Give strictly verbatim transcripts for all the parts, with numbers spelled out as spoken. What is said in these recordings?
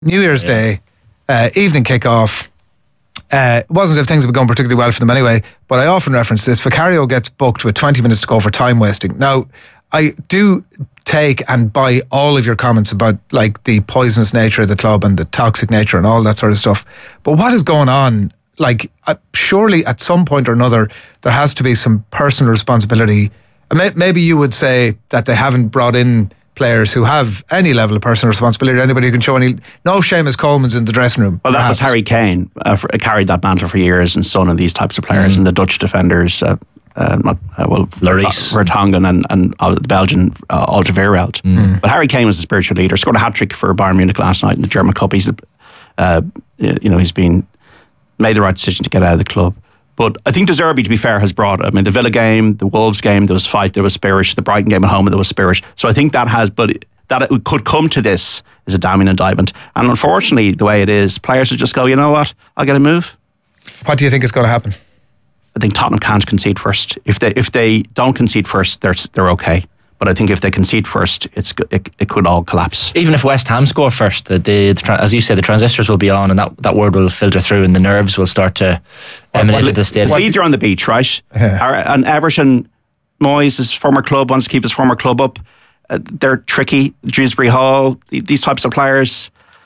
New Year's Yeah. Day, uh, evening kick-off. Uh, it wasn't as if things had gone particularly well for them anyway, but I often reference this. Vicario gets booked with twenty minutes to go for time wasting. Now, I do take and buy all of your comments about like the poisonous nature of the club and the toxic nature and all that sort of stuff. But what is going on? Like, uh, surely at some point or another, there has to be some personal responsibility. May- maybe you would say that they haven't brought in players who have any level of personal responsibility, or anybody who can show any. No Seamus Coleman's in the dressing room. Well, that perhaps. was Harry Kane, uh, for, carried that mantle for years, and Son and these types of players, mm. and the Dutch defenders, uh, uh, not, uh, well, Lloris, Vertonghen, and, and uh, the Belgian uh, Alderweireld. Mm. But Harry Kane was a spiritual leader. Scored a hat trick for Bayern Munich last night in the German Cup. He's, uh, you know, he's been made the right decision to get out of the club. But I think De Zerbi, to be fair, has brought, I mean, the Villa game, the Wolves game, there was fight, there was spirit. The Brighton game at home, there was spirit. So I think that has, but that it could come to this is a damning indictment. And unfortunately, the way it is, players will just go, you know what, I'll get a move. What do you think is going to happen? I think Tottenham can't concede first. If they if they don't concede first, they're they're okay. But I think if they concede first, it's it, it could all collapse. Even if West Ham score first, the, the, the as you say, the transistors will be on, and that, that word will filter through, and the nerves will start to emanate at the stage. Leeds are on the beach, right? Yeah. And Everton, Moyes, his former club, wants to keep his former club up. Uh, they're tricky. Dewsbury Hall, these types of players.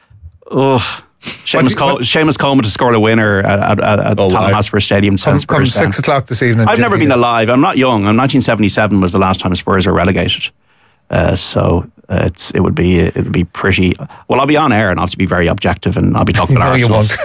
Oh. Seamus, Col- Seamus Coleman to score a winner at, at, at oh, Tottenham Hotspur Stadium. Come, come six o'clock this evening. I've never been alive. I'm not young. I'm nineteen seventy-seven was the last time Spurs were relegated. Uh, so uh, it's it would be it would be pretty. Well, I'll be on air and obviously be very objective, and I'll be talking about no, Arsenal.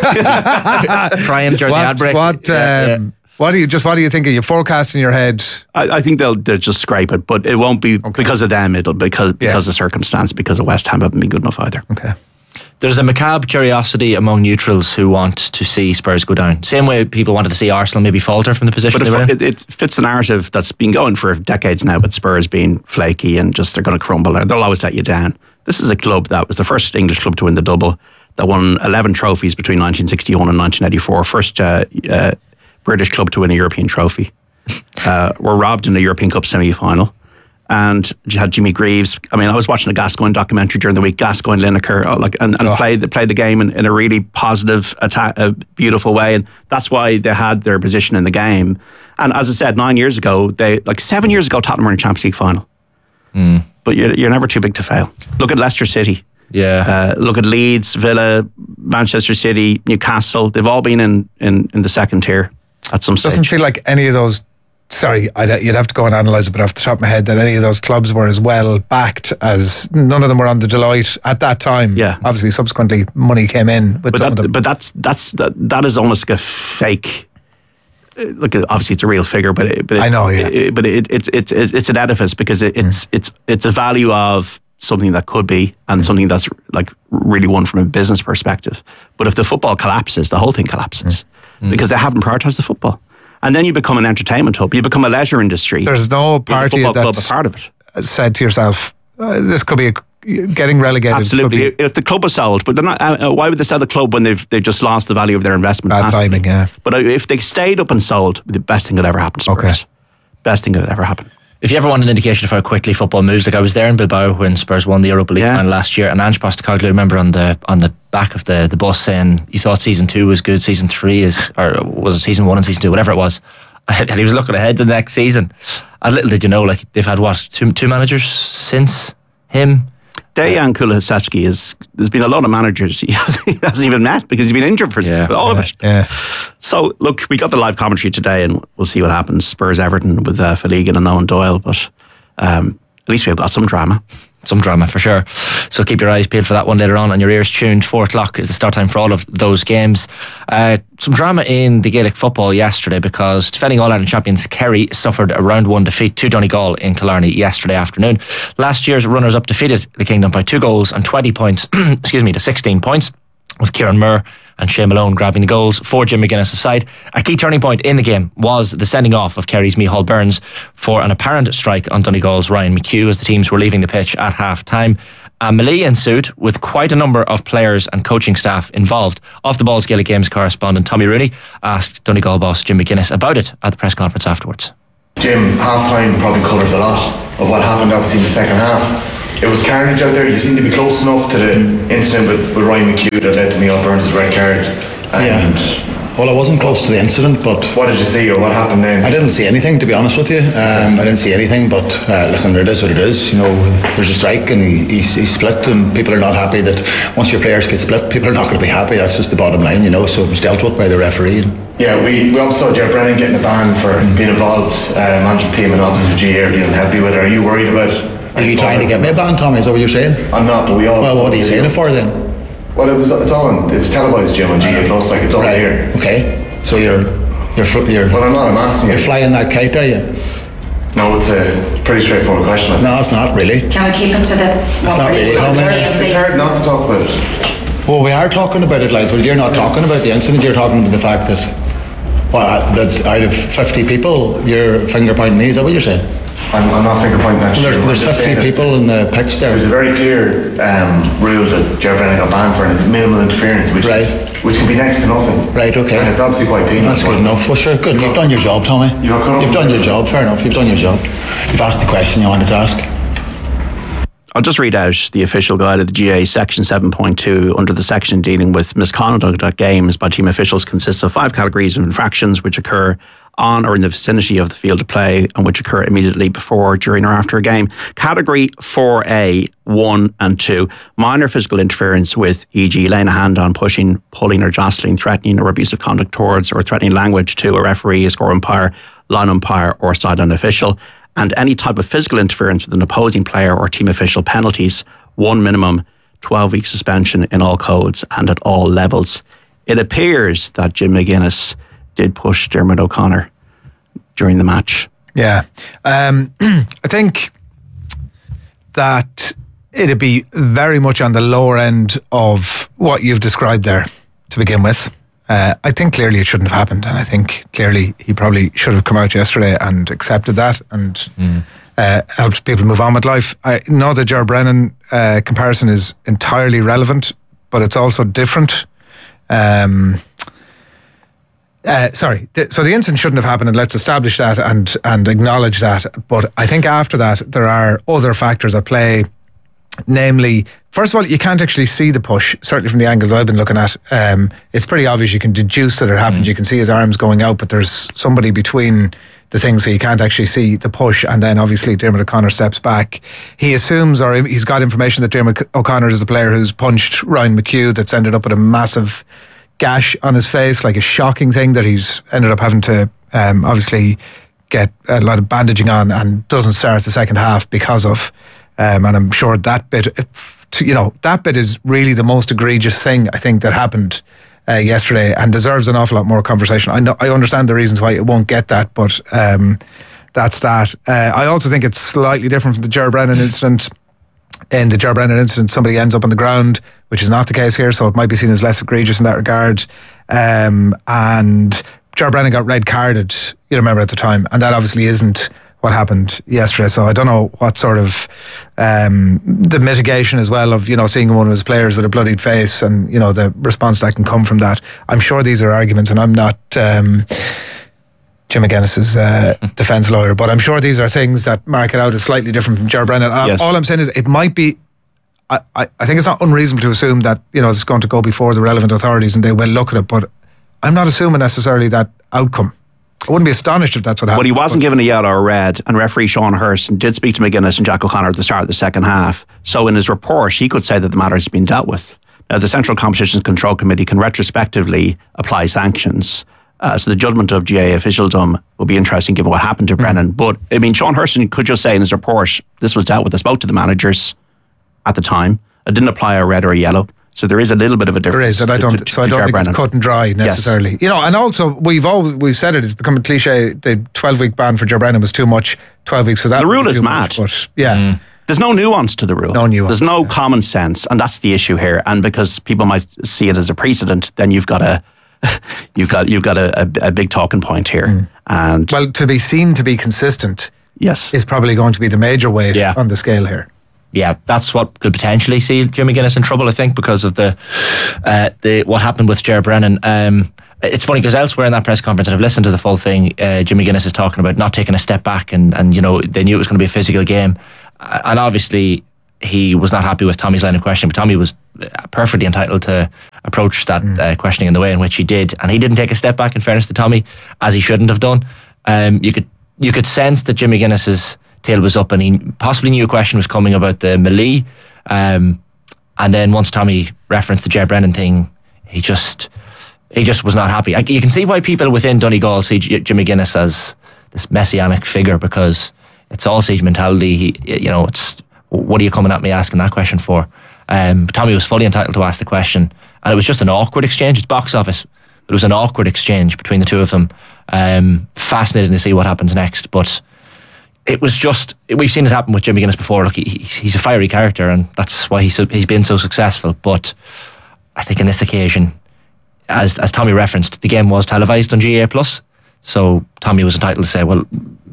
Crying during what, the ad break. What? Um, yeah, yeah. What do you just? What do you think? Are you forecasting in your head? I, I think they'll they'll just scrape it, but it won't be okay. because of them. It'll because because yeah. of circumstance. Because of West Ham haven't been good enough either. Okay. There's a macabre curiosity among neutrals who want to see Spurs go down. Same way people wanted to see Arsenal maybe falter from the position but they were in. It, it fits the narrative that's been going for decades now, with Spurs being flaky and just they're going to crumble. They'll always let you down. This is a club that was the first English club to win the double, that won eleven trophies between nineteen sixty-one and nineteen eighty-four. First uh, uh, British club to win a European trophy. Uh, were robbed in the European Cup semi-final. And you had Jimmy Greaves. I mean, I was watching a Gascoigne documentary during the week, Gascoigne Lineker, like, and, and oh. played played the game in, in a really positive, attack, a beautiful way. And that's why they had their position in the game. And as I said, nine years ago, they like seven years ago, Tottenham were in Champions League final. Mm. But you're, you're never too big to fail. Look at Leicester City. Yeah. Uh, look at Leeds, Villa, Manchester City, Newcastle. They've all been in, in, in the second tier at some stage. Doesn't feel like any of those. Sorry, I'd, you'd have to go and analyse it, but off the top of my head, that any of those clubs were as well backed as none of them were on the Deloitte at that time. Yeah, obviously, subsequently, money came in with but some that, of them. But that's that's that, that is almost like a fake. Look, obviously, it's a real figure, but it, but it, I know, yeah. It, but it, it's it's it's an edifice because it, it's mm. it's it's a value of something that could be and mm. something that's like really won from a business perspective. But if the football collapses, the whole thing collapses mm. because they haven't prioritised the football. And then you become an entertainment hub. You become a leisure industry. There's no party the that's club a part of it. Said to yourself, uh, this could be a, getting relegated. Absolutely. If the club was sold, but they're not, uh, why would they sell the club when they've they've just lost the value of their investment? Bad timing, yeah. But if they stayed up and sold, the best thing that ever happened to Spurs. Okay. Best thing that ever happened. If you ever want an indication of how quickly football moves, like I was there in Bilbao when Spurs won the Europa League yeah. final last year, and Ange Postecoglou, I remember on the on the back of the, the bus saying, you thought season two was good, season three is, or was it season one and season two, whatever it was. And he was looking ahead to the next season. And little did you know, like they've had what two two managers since him. Dejan Kulusevski is. There's been a lot of managers he hasn't, he hasn't even met because he's been injured for yeah, all yeah, of it. Yeah. So look, we got the live commentary today, and we'll see what happens. Spurs Everton with uh, Feligan and Owen Doyle, but um, at least we've got some drama. Some drama for sure. So keep your eyes peeled for that one later on and your ears tuned. Four o'clock is the start time for all of those games. Uh, some drama in the Gaelic football yesterday because defending All-Ireland champions Kerry suffered a round one defeat to Donegal in Killarney yesterday afternoon. Last year's runners-up defeated the Kingdom by two goals and twenty points, excuse me, to sixteen points, with Kieran Murr and Shane Malone grabbing the goals for Jim McGuinness' side. A key turning point in the game was the sending off of Kerry's Micheál Burns for an apparent strike on Donegal's Ryan McHugh as the teams were leaving the pitch at half-time. A melee ensued with quite a number of players and coaching staff involved. Off the Ball's Gaelic Games correspondent Tommy Rooney asked Donegal boss Jim McGuinness about it at the press conference afterwards. Jim, half-time probably colours a lot of what happened obviously in the second half. it was carnage out there. You seem to be close enough to the incident with, with Ryan McHugh that led to Neil Burns' red card. And yeah. Well, I wasn't close to the incident, but... What did you see, or what happened then? I didn't see anything, to be honest with you. Um, I didn't see anything, but uh, listen, it is what it is. You know, there's a strike and he, he's, he's split, and people are not happy that once your players get split, people are not going to be happy. That's just the bottom line, you know, so it was dealt with by the referee. Yeah, we, we also saw Ger Brennan getting a ban for mm. being involved, uh, management team, and obviously the G A A are dealing heavily with it. Are you worried about it? Are you trying to get me a ban, Tommy? Is that what you're saying? I'm not, but we all... Well, what are you saying it for then? Well, it was it's all on, it was televised, Jim, on G A A Plus, like it's all right. here. Okay. So you're, you're, you're. Well, I'm not. I'm asking you. You're flying that kite, are you? No, it's a pretty straightforward question. No, it's not really. Can we keep it to the? It's not really. It's hard, it's hard not to talk about it. Well, we are talking about it. Like, well, you're not talking about the incident. You're talking about the fact that, well, that out of fifty people, you're finger pointing me. Is that what you're saying? I'm, I'm not finger pointing at you. Well, there, there's fifty people in the pitch there. There's a very clear um, rule that Ger Brennan got banned for, and it's minimal interference, which right. is, which can be next to nothing. Right. Okay. And it's obviously quite painful. That's good enough. Well, sure, good. You've done your job, Tommy. You You've done your job. Fair enough. You've done your job. You've asked the question you wanted to ask. I'll just read out the official guide of the G A A, section seven point two, under the section dealing with misconduct at games by team officials, consists of five categories of infractions which occur on or in the vicinity of the field of play and which occur immediately before, during or after a game. Category four A, one and two, minor physical interference with, for example laying a hand on, pushing, pulling or jostling, threatening or abusive conduct towards or threatening language to a referee, a score umpire, line umpire or sideline official, and any type of physical interference with an opposing player or team official. Penalties, one minimum, twelve week suspension in all codes and at all levels. It appears that Jim McGuinness did push Dermot O'Connor during the match. Yeah. Um, I think that it'd be very much on the lower end of what you've described there to begin with. Uh, I think clearly it shouldn't have happened, and I think clearly he probably should have come out yesterday and accepted that and mm. uh, helped people move on with life. I know the Ger Brennan uh, comparison is entirely relevant, but it's also different. Um Uh, sorry, so the incident shouldn't have happened, and let's establish that and and acknowledge that. But I think after that, there are other factors at play. Namely, first of all, you can't actually see the push, certainly from the angles I've been looking at. Um, it's pretty obvious. You can deduce that it happened. Mm. You can see his arms going out, but there's somebody between the things, so you can't actually see the push. And then obviously Dermot O'Connor steps back. He assumes, or he's got information that Dermot O'Connor is the player who's punched Ryan McHugh, that's ended up with a massive gash on his face, like a shocking thing that he's ended up having to um, obviously get a lot of bandaging on and doesn't start the second half because of. Um, and I'm sure that bit, you know, that bit is really the most egregious thing I think that happened uh, yesterday, and deserves an awful lot more conversation. I know, I understand the reasons why it won't get that, but um, that's that. Uh, I also think it's slightly different from the Ger Brennan incident. In the Ger Brennan incident, somebody ends up on the ground, which is not the case here, so it might be seen as less egregious in that regard. Um, and Ger Brennan got red carded, you remember, at the time, and that obviously isn't what happened yesterday. So I don't know what sort of um, the mitigation as well of, you know, seeing one of his players with a bloodied face and, you know, the response that can come from that. I'm sure these are arguments, and I'm not um, Jim McGuinness's uh, defence lawyer, but I'm sure these are things that mark it out as slightly different from Ger Brennan. Yes. All I'm saying is it might be, I, I, I think it's not unreasonable to assume that, you know, it's going to go before the relevant authorities and they will look at it, but I'm not assuming necessarily that outcome. I wouldn't be astonished if that's what happened. But he wasn't given a yellow or red, and referee Sean Hurst did speak to McGuinness and Jack O'Connor at the start of the second half. So in his report, he could say that the matter has been dealt with. Now, the Central Competitions Control Committee can retrospectively apply sanctions. Uh, so the judgment of G A A officialdom will be interesting given what happened to mm. Brennan. But, I mean, Sean Hurston could just say in his report, this was dealt with. I spoke to the managers at the time. I didn't apply a red or a yellow. So there is a little bit of a difference. There is, and I don't. To, to, so I don't think Brennan. It's cut and dry necessarily. Yes. You know, and also we've always we've said it. It's become a cliche. The twelve week ban for Ger Brennan was too much. Twelve weeks for that. The rule is mad. Much, but yeah, mm. there's no nuance to the rule. No nuance. There's no yeah. common sense, and that's the issue here. And because people might see it as a precedent, then you've got a you've got you've got a, a, a big talking point here. Mm. And well, to be seen to be consistent, yes, is probably going to be the major weight yeah. on the scale here. Yeah, that's what could potentially see Jim McGuinness in trouble, I think, because of the uh, the what happened with Ger Brennan. Um, it's funny because elsewhere in that press conference, and I've listened to the full thing, uh, Jim McGuinness is talking about not taking a step back, and, and you know they knew it was going to be a physical game, and obviously he was not happy with Tommy's line of questioning, but Tommy was perfectly entitled to approach that mm. uh, questioning in the way in which he did, and he didn't take a step back, in fairness to Tommy, as he shouldn't have done. Um, you could you could sense that Jim McGuinness's tail was up, and he possibly knew a question was coming about the Melee. Um, and then once Tommy referenced the Ger Brennan thing, he just he just was not happy. I, you can see why people within Donegal see J- Jim McGuinness as this messianic figure, because it's all siege mentality. He, you know, it's what are you coming at me asking that question for? Um, but Tommy was fully entitled to ask the question, and it was just an awkward exchange. It's box office, but it was an awkward exchange between the two of them. Um, fascinating to see what happens next, but it was just, we've seen it happen with Jim McGuinness before. Look, he, he's a fiery character, and that's why he's he's been so successful. But I think on this occasion, as as Tommy referenced, the game was televised on G A A plus, so Tommy was entitled to say, well,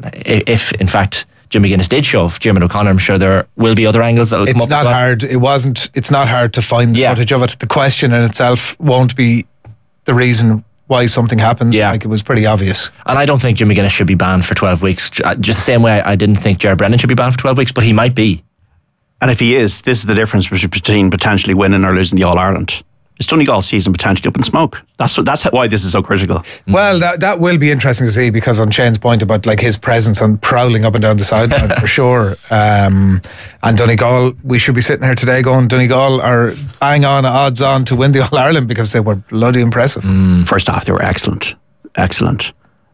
if in fact Jim McGuinness did shove Jim O'Connor, I'm sure there will be other angles that will come up. It's not hard. It wasn't. It's not hard to find the yeah. footage of it. The question in itself won't be the reason why something happened. Yeah. Like, it was pretty obvious. And I don't think Jim McGuinness should be banned for twelve weeks. Just the same way I didn't think Ger Brennan should be banned for twelve weeks, but he might be. And if he is, this is the difference between potentially winning or losing the All-Ireland. Is Donegal season potentially up in smoke? That's what, that's why this is so critical. Well, that that will be interesting to see, because on Shane's point about like his presence and prowling up and down the sideline for sure. Um, and Donegal, we should be sitting here today going, Donegal are bang on odds on to win the All Ireland, because they were bloody impressive. Mm. First half, they were excellent, excellent.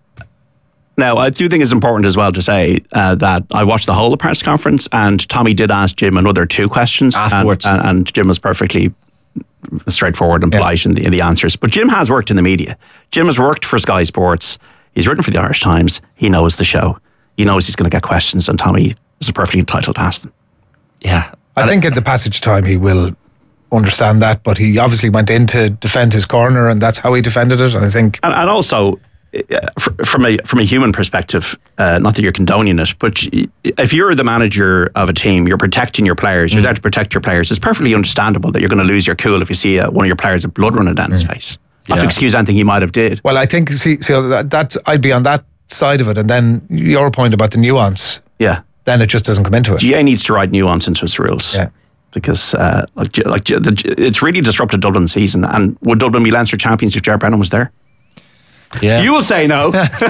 Now, I do think it's important as well to say uh, that I watched the whole of the press conference, and Tommy did ask Jim another two questions afterwards, and, and, and Jim was perfectly straightforward and polite yeah. in, the, in the answers. But Jim has worked in the media. Jim has worked for Sky Sports. He's written for the Irish Times. He knows the show. He knows he's going to get questions, and Tommy is perfectly entitled to ask them. Yeah. I and think it, at the passage of time he will understand that, but he obviously went in to defend his corner, and that's how he defended it. And I think, and, and also uh, from a from a human perspective, uh, not that you're condoning it, but if you're the manager of a team, you're protecting your players. You're mm. there to protect your players. It's perfectly understandable that you're going to lose your cool if you see uh, one of your players with blood running down mm. his face. Not yeah. to excuse anything he might have did. Well, I think see, see that, that I'd be on that side of it, and then your point about the nuance. Yeah. Then it just doesn't come into it. G A A needs to write nuance into its rules. Yeah. Because uh, like, like it's really disrupted Dublin's season. And would Dublin be Leinster champions if Ger Brennan was there? Yeah. You will say no.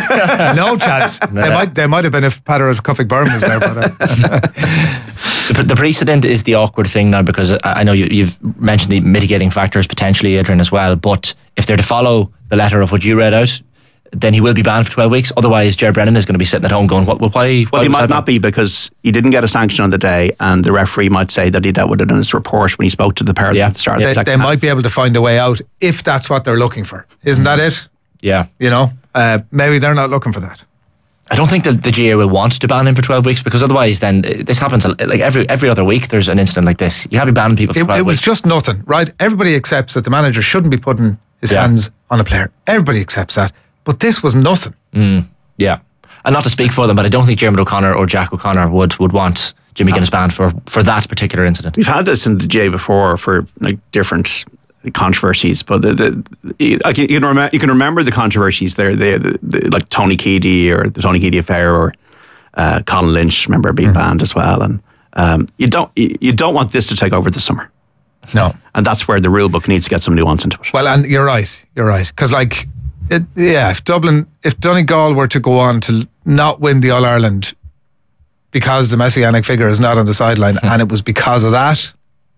No chance. No. They might They might have been if Patrick Cuffig Byrne was there. But, uh. the, the precedent is the awkward thing now, because I know you, you've mentioned the mitigating factors potentially, Adrian, as well. But if they're to follow the letter of what you read out, then he will be banned for twelve weeks. Otherwise, Ger Brennan is going to be sitting at home going, "What? Why?" why well, he might not be, because he didn't get a sanction on the day, and the referee might say that he dealt with it in his report when he spoke to the pair yeah. at the start they, of the second They half. might be able to find a way out if that's what they're looking for. Isn't that it? Yeah. You know, uh, maybe they're not looking for that. I don't think that the G A A will want to ban him for twelve weeks, because otherwise, then this happens like every every other week. There's an incident like this. You have to be banning people for it, twelve it was weeks. just nothing, right? Everybody accepts that the manager shouldn't be putting his yeah. hands on a player. Everybody accepts that, but this was nothing. Mm, yeah, and not to speak for them, but I don't think Diarmuid O'Connor or Jack O'Connor would would want Jimmy McGuinness banned for for that particular incident. We've had this in the G A A before for like different controversies, but the, the like you can remember you can remember the controversies there, the, the, the like Tony Keady or the Tony Keady affair, or uh, Colin Lynch, remember being mm. banned as well, and um, you don't you, you don't want this to take over the summer. No, and that's where the rule book needs to get some nuance into it. Well, and you're right, you're right, because like it, yeah, if Dublin, if Donegal were to go on to not win the All Ireland because the messianic figure is not on the sideline, and it was because of that.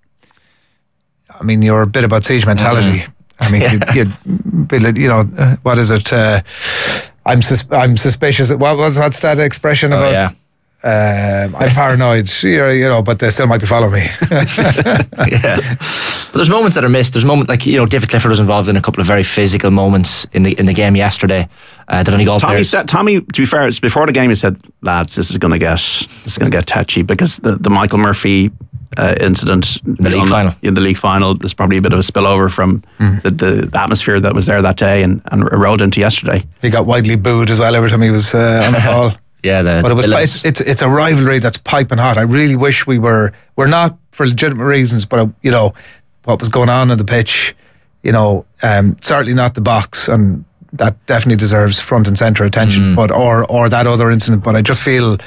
I mean, you're a bit about siege mentality. Mm-hmm. I mean, yeah. you'd, you'd, you know, uh, what is it? Uh, I'm sus- I'm suspicious. What was what's that expression oh, about? Yeah. Um, I'm paranoid, you know, but they still might be following me. Yeah. But there's moments that are missed. There's moments like, you know, David Clifford was involved in a couple of very physical moments in the in the game yesterday. Uh, the Donegal Tommy players. said, Tommy, to be fair, before the game, he said, "Lads, this is going to get this is going to get touchy," because the, the Michael Murphy uh, incident in the league the, final. In the league final, there's probably a bit of a spillover from mm. the, the, the atmosphere that was there that day and, and rolled into yesterday. He got widely booed as well every time he was uh, on the ball. Yeah, the, but it was it's, it's it's a rivalry that's piping hot. I really wish we were we're not for legitimate reasons, but uh, you know what was going on on the pitch. You know, um, certainly not the box, and that definitely deserves front and centre attention. Mm. But or or that other incident. But I just feel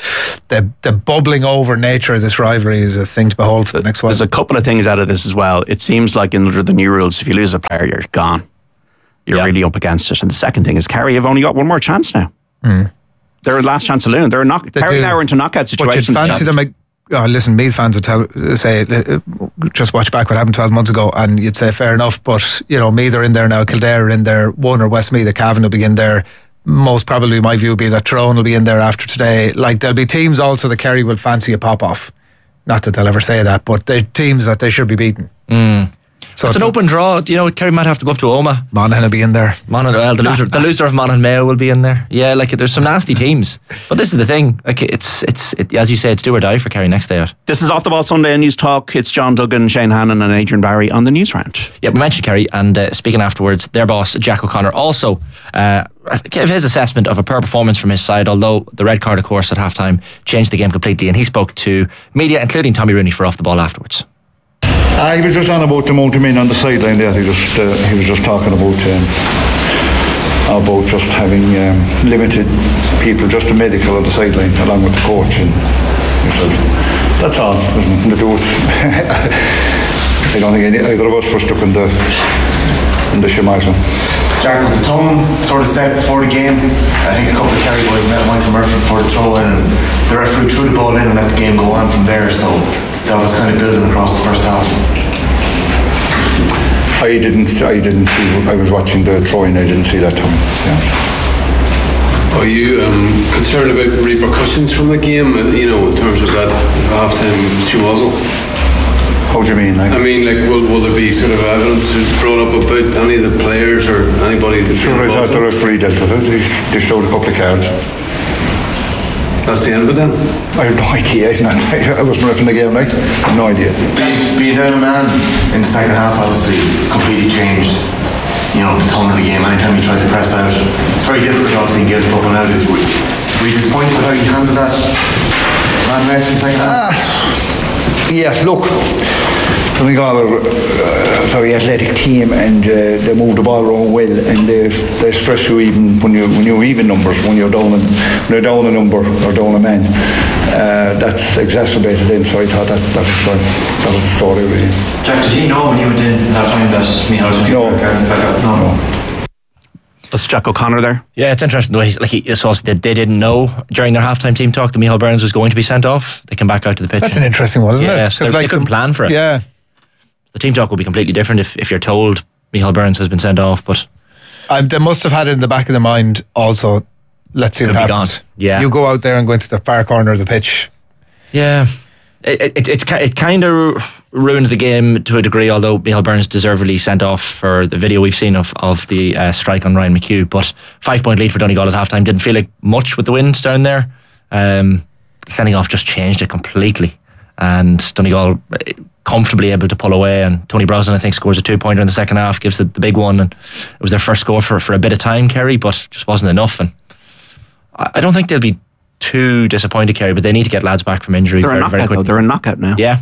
the the bubbling over nature of this rivalry is a thing to behold for the next one. There's a couple of things out of this as well. It seems like under the new rules, if you lose a player, you're gone. You're yeah. really up against it. And the second thing is Kerry have only got one more chance now. Mm. They're last chance saloon. They're knock. They Kerry do. now are into knockout situations. But you'd fancy them. Like, oh, listen, Meath fans would tell say uh, just watch back what happened twelve months ago, and you'd say fair enough. But you know, Meath are in there now. Kildare are in there. One or Westmeath, Cavan will be in there. Most probably, my view would be that Tyrone will be in there after today. Like, there'll be teams also that Kerry will fancy a pop off. Not that they'll ever say that, but they're teams that they should be beating. Mm. So it's, it's an open draw. You know, Kerry might have to go up to Oma. Monaghan will be in there. Monaghan, well, the loser, the loser of Monaghan Mayo will be in there. Yeah, like there's some nasty teams. But this is the thing. Like it's it's it, as you say, it's do or die for Kerry next day out. This is Off the Ball Sunday News Talk. It's John Duggan, Shane Hannon, and Adrian Barry on the news round. Yeah, we mentioned Kerry, and uh, speaking afterwards, their boss Jack O'Connor also uh, gave his assessment of a poor performance from his side. Although the red card, of course, at halftime changed the game completely, and he spoke to media, including Tommy Rooney, for Off the Ball afterwards. Uh, he was just on about the amount of men on the sideline there. He just uh, he was just talking about um, about just having um, limited people, just a medical on the sideline along with the coach and himself. That's all. There's nothing to do with. I don't think any, either of us were stuck in the in the shamarson. Jack, was the tone sort of set before the game? I think a couple of Kerry boys met Michael Murphy before the throw in, and the referee threw the ball in and let the game go on from there. So that was kind of building across the first half. I didn't. I didn't see. I was watching the throwing. I didn't see that time. Yeah. Are you um, concerned about repercussions from the game? You know, in terms of that halftime muzzle. How do you mean? Like? I mean, like, will, will there be sort of evidence brought up about any of the players or anybody? Sure, I thought the referee dealt with it. He dished out a couple of cards. That's the end of it then? I have no idea. I wasn't refereeing the game, like. I have no idea. Being, being down a man in the second half, obviously, completely changed, you know, the tone of the game. Anytime you try to press out, it's very difficult, obviously, in getting football out. Is were you disappointed with how you handled that man rest in the second half? Yeah, look, Donegal are a very athletic team, and uh, they move the ball around well, and they they stress you even when you when you even numbers, when you're down in, when you're down a number or down a man. Uh, that's exacerbated them. So I thought that that was the, that was the story really. Jack, did he know when you went in that time that Micheál was no. back up? No. no. That's Jack O'Connor there. Yeah, it's interesting the way he's, like he, so they, they didn't know during their halftime team talk that Micheál Burns was going to be sent off. They came back out to the pitch. That's an interesting one, isn't yeah, it? So like, they couldn't plan for it. Yeah. The team talk will be completely different if, if you're told Micheál Burns has been sent off, but Um, they must have had it in the back of their mind also, let's see what Could be happens. gone. Yeah. You go out there and go into the far corner of the pitch. yeah, it it it, it kind of ruined the game to a degree. Although Micheál Burns deservedly sent off for the video we've seen of of the uh, strike on Ryan McHugh, but five point lead for Donegal at halftime didn't feel like much with the wind down there. Um, sending off just changed it completely, and Donegal comfortably able to pull away. And Tony Brosnan, I think, scores a two pointer in the second half, gives it the big one, and it was their first score for for a bit of time, Kerry, but just wasn't enough. And I, I don't think they'll be too disappointed, Kerry, but they need to get lads back from injury They're very, a knockout very quickly. though. They're a knockout now. Yeah.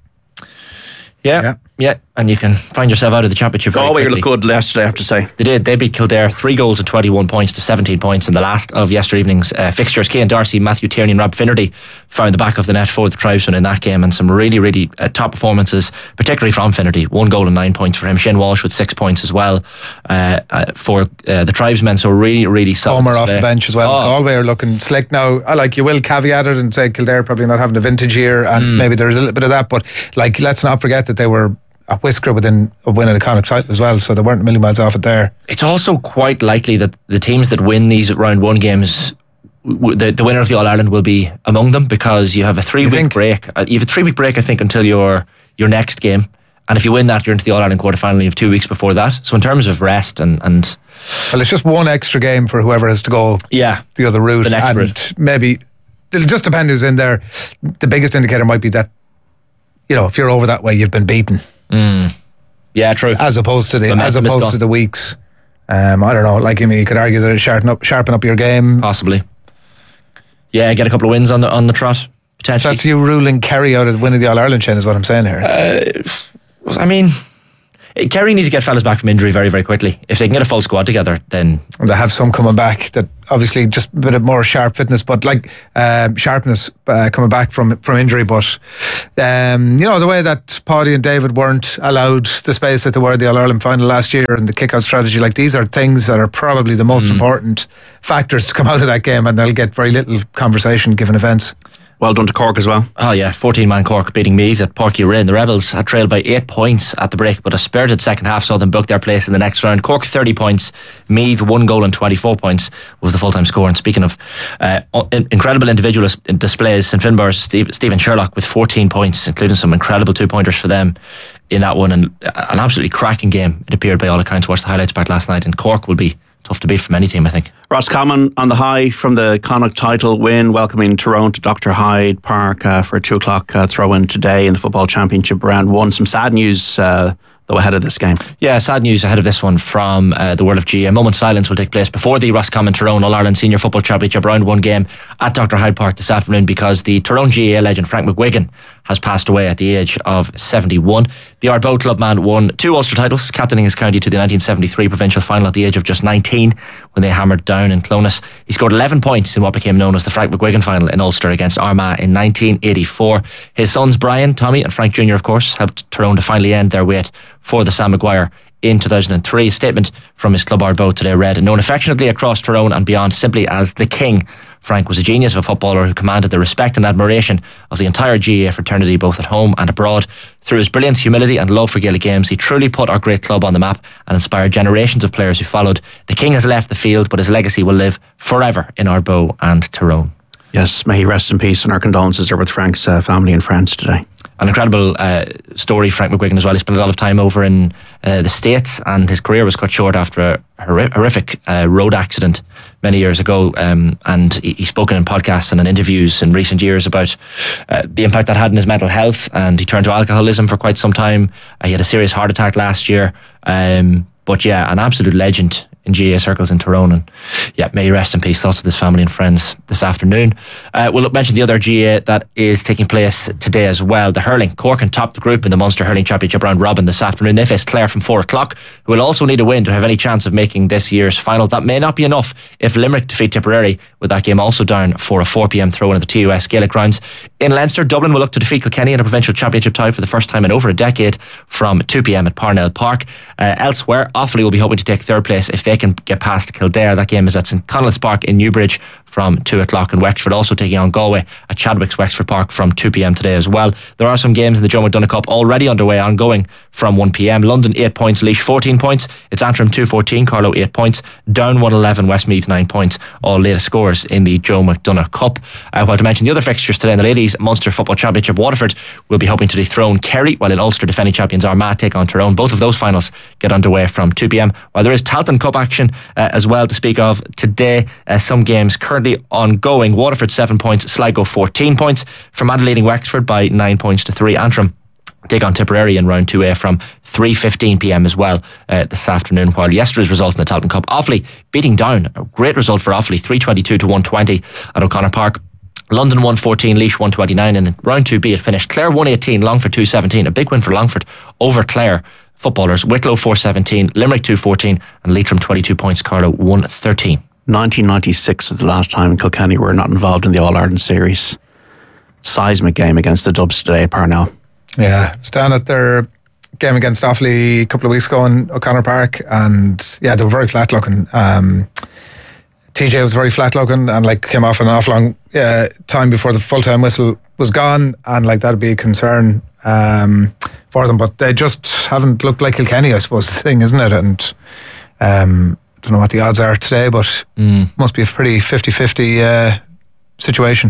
Yeah, Yeah. yeah, and you can find yourself out of the championship very Galway quickly. looked good yesterday, I have to say. They did. They beat Kildare three goals and twenty-one points to seventeen points in the last of yesterday evening's uh, fixtures. Cian Darcy, Matthew Tierney and Rob Finnerty found the back of the net for the tribesmen in that game, and some really, really uh, top performances, particularly from Finnerty. One goal and nine points for him. Shane Walsh with six points as well uh, uh, for uh, the tribesmen. So really, really solid. Homer off display. the bench as well. Oh. Galway are looking slick now. I like you will caveat it and say Kildare probably not having a vintage year, and Mm. maybe there's a little bit of that, but like let's not forget that they were a whisker within of winning a Connacht title as well, so they weren't a million miles off it there. It's also quite likely that the teams that win these round one games, w- the, the winner of the All Ireland will be among them, because you have a three You week think? break. Uh, you have a three week break, I think, until your your next game, and if you win that, you're into the All Ireland quarter final. You have two weeks before that. So in terms of rest and and Well, it's just one extra game for whoever has to go yeah, the other route, The next and route. maybe it'll just depend who's in there. The biggest indicator might be that, you know, if you're over that way, you've been beaten, yeah, true. as opposed to the Momentum as is opposed gone. to the weeks. Um, I don't know. Like, I mean, you could argue that it sharpen up sharpen up your game. Possibly. Yeah, get a couple of wins on the on the trot So potentially. that's you ruling Kerry out of winning the All Ireland chain, is what I'm saying here. I mean, Kerry need to get fellas back from injury very, very quickly. If they can get a full squad together, then And they have some coming back that obviously just a bit of more sharp fitness, but like um, sharpness uh, coming back from from injury. But um, you know, the way that Paddy and David weren't allowed the space that they were in the All Ireland final last year, and the kick-out strategy, like these are things that are probably the most mm. important factors to come out of that game, and they'll get very little conversation given events. Well done to Cork as well. Oh yeah, fourteen man Cork beating Meath at Páirc Uí Rinn. The Rebels had trailed by eight points at the break, but a spirited second half saw them book their place in the next round. Cork thirty points, Meath one goal and twenty-four points was the full-time score. And speaking of uh, incredible individual displays, St Finbarr's Steve, Stephen Sherlock with fourteen points, including some incredible two-pointers for them in that one, and an absolutely cracking game it appeared by all accounts. Watched the highlights back last night, and Cork will be tough to beat from any team, I think. Roscommon on the high from the Connacht title win, welcoming Tyrone to Doctor Hyde Park uh, for a two o'clock uh, throw-in today in the Football Championship round one. Some sad news uh, though ahead of this game. Yeah, sad news ahead of this one from uh, the world of G A A. A moment's silence will take place before the Roscommon Tyrone All-Ireland Senior Football Championship round one game at Doctor Hyde Park this afternoon, because the Tyrone G A A legend Frank McGuigan has passed away at the age of seventy-one. The Ardbow club man won two Ulster titles, captaining his county to the nineteen seventy-three provincial final at the age of just nineteen when they hammered down in Clonus. He scored eleven points in what became known as the Frank McGuigan final in Ulster against Armagh in nineteen eighty-four. His sons Brian, Tommy and Frank Junior of course helped Tyrone to finally end their wait for the Sam Maguire in two thousand three. A statement from his club Ardbow today read, known affectionately across Tyrone and beyond simply as the King, Frank was a genius of a footballer who commanded the respect and admiration of the entire G A A fraternity both at home and abroad. Through his brilliance, humility and love for Gaelic games, he truly put our great club on the map and inspired generations of players who followed. The King has left the field, but his legacy will live forever in Ardbow and Tyrone. Yes, may he rest in peace, and our condolences are with Frank's uh, family and friends today. An incredible uh, story, Frank McGuigan as well. He spent a lot of time over in uh, the States, and his career was cut short after a hor- horrific uh, road accident many years ago. Um, and he, he's spoken in podcasts and in interviews in recent years about uh, the impact that had on his mental health, and he turned to alcoholism for quite some time. Uh, he had a serious heart attack last year. Um, but yeah, an absolute legend in G A A circles in Tyrone, and yeah, may he rest in peace. Thoughts of his family and friends this afternoon. Uh, we'll mention the other G A A that is taking place today as well. The hurling, Cork can top the group in the Munster Hurling Championship round robin this afternoon. They face Clare from four o'clock, who will also need a win to have any chance of making this year's final. That may not be enough if Limerick defeat Tipperary, with that game also down for a four p.m. throw in at the T U S Gaelic grounds. In Leinster, Dublin will look to defeat Kilkenny in a provincial championship tie for the first time in over a decade from two p.m. at Parnell Park. Uh, elsewhere, Offaly will be hoping to take third place if they can get past Kildare. That game is at St Conleth's Park in Newbridge from two o'clock, and Wexford also taking on Galway at Chadwick's Wexford Park from two p.m. today as well. There are some games in the Joe McDonagh Cup already underway, ongoing from one p.m. London eight points, Laois fourteen points, it's Antrim two fourteen, Carlow eight points, Down one eleven, Westmeath nine points, all latest scores in the Joe McDonagh Cup. Uh, while to mention the other fixtures today in the Ladies Munster Football Championship, Waterford will be hoping to dethrone Kerry, while in Ulster defending champions Armagh take on Tyrone. Both of those finals get underway from two p.m. While there is Tailteann Cup action uh, as well to speak of today, uh, some games currently ongoing. Waterford seven points, Sligo fourteen points. Fermanagh leading Wexford by nine points to three. Antrim take on Tipperary in round two A from three fifteen p.m. as well uh, this afternoon. While yesterday's results in the Tailteann Cup, Offaly beating Down, a great result for Offaly, three twenty-two to one twenty at O'Connor Park. London one fourteen, Laois one twenty-nine, and in round two B it finished Clare one eighteen, Longford two seventeen. A big win for Longford over Clare footballers. Wicklow four seventeen, Limerick two fourteen, and Leitrim twenty-two points, Carlow one thirteen. nineteen ninety-six was the last time Kilkenny were not involved in the All-Ireland series. Seismic game against the Dubs today at Parnell. Yeah, it's down at their game against Offaly a couple of weeks ago in O'Connor Park, and yeah, they were very flat looking. Um, T J was very flat looking and like came off an awful long uh, time before the full time whistle was gone, and like that'd be a concern um, for them. But they just haven't looked like Kilkenny, I suppose, the thing, isn't it? And um, I don't know what the odds are today, but mm. must be a pretty fifty-fifty uh, situation.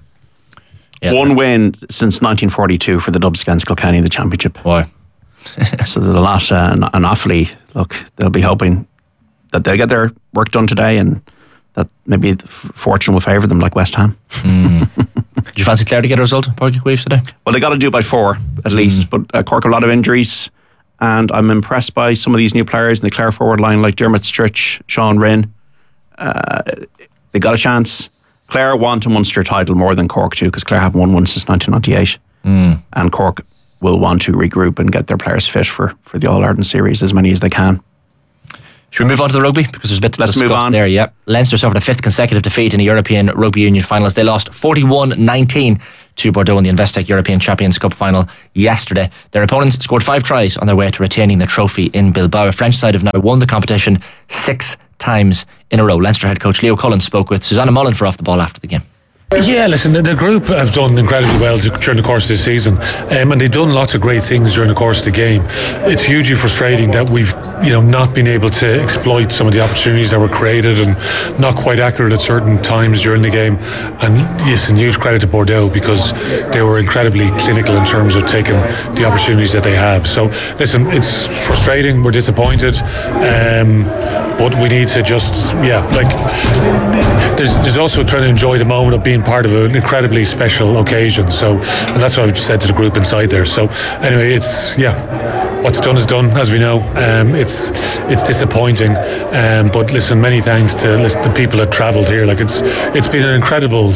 Yeah. One win since nineteen forty-two for the Dubs against Kilkenny in the championship. Why? So there's a lot, uh, and, and Offaly, look, they'll be hoping that they'll get their work done today, and that maybe fortune will favour them like West Ham. Mm. Did you fancy Clare to get a result in Páirc Uí Chaoimh today? Well, they got to do by four at least, mm. but uh, Cork have a lot of injuries, and I'm impressed by some of these new players in the Clare forward line like Dermot Stritch, Sean Rinn. Uh, they got a chance. Clare want a Munster title more than Cork too, because Clare haven't won one since nineteen ninety-eight, mm. and Cork will want to regroup and get their players fit for, for the All-Ireland series, as many as they can. Should we move on to the rugby? Because there's a bit to Let's discuss move on. there. Yep. Leinster suffered a fifth consecutive defeat in the European Rugby Union finals. They lost forty-one nineteen to Bordeaux in the Investec European Champions Cup final yesterday. Their opponents scored five tries on their way to retaining the trophy in Bilbao. A French side have now won the competition six times in a row. Leinster head coach Leo Cullen spoke with Susanna Mullen for Off the Ball after the game. Yeah, listen, the, the group have done incredibly well during the course of this season, um, and they've done lots of great things during the course of the game. It's hugely frustrating that we've, you know, not been able to exploit some of the opportunities that were created and not quite accurate at certain times during the game. And yes, and huge credit to Bordeaux because they were incredibly clinical in terms of taking the opportunities that they have. So listen, it's frustrating, we're disappointed, um, but we need to just, yeah, like, there's, there's also trying to enjoy the moment of being part of an incredibly special occasion. So, and that's what I've said to the group inside there. So anyway, it's, yeah, what's done is done, as we know. Um, it's it's disappointing, um, but listen, many thanks to listen, the people that travelled here. Like it's it's been an incredible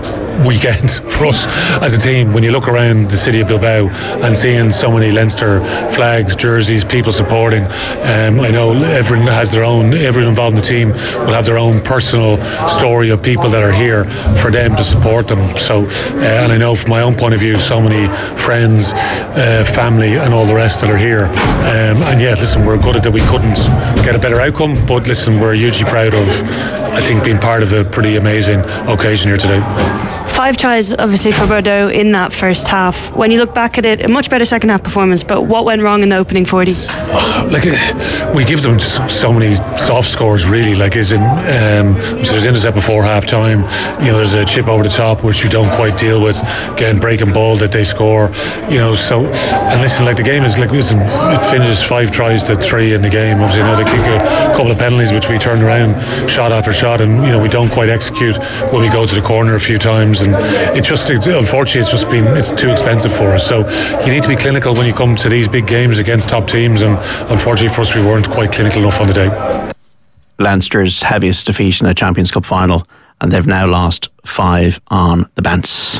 weekend for us as a team. When you look around the city of Bilbao and seeing so many Leinster flags, jerseys, people supporting, um, I know everyone has their own, everyone involved in the team will have their own personal story of people that are here for them to support them. So uh, and I know from my own point of view, so many friends, uh, family and all the rest that are here, um, and yeah, listen, we're gutted that we couldn't get a better outcome, but listen, we're hugely proud of, I think, being part of a pretty amazing occasion here today. Five tries, obviously, for Bordeaux in that first half. When you look back at it, a much better second half performance, but what went wrong in the opening forty? Oh, like uh, we give them so many soft scores, really. Like, is in um, so there's intercept before half time. You know, there's a chip over the top which we don't quite deal with. Again, breaking ball that they score. You know, so and listen, like the game is like listen, it finishes five tries to three in the game. Obviously, you know, they kick a couple of penalties which we turn around, shot after shot, and you know we don't quite execute when we go to the corner a few times. And it just, unfortunately, it's just been, it's too expensive for us. So you need to be clinical when you come to these big games against top teams, and unfortunately for us, we weren't quite clinical enough on the day. Leinster's heaviest defeat in a Champions Cup final, and they've now lost five on the bounce.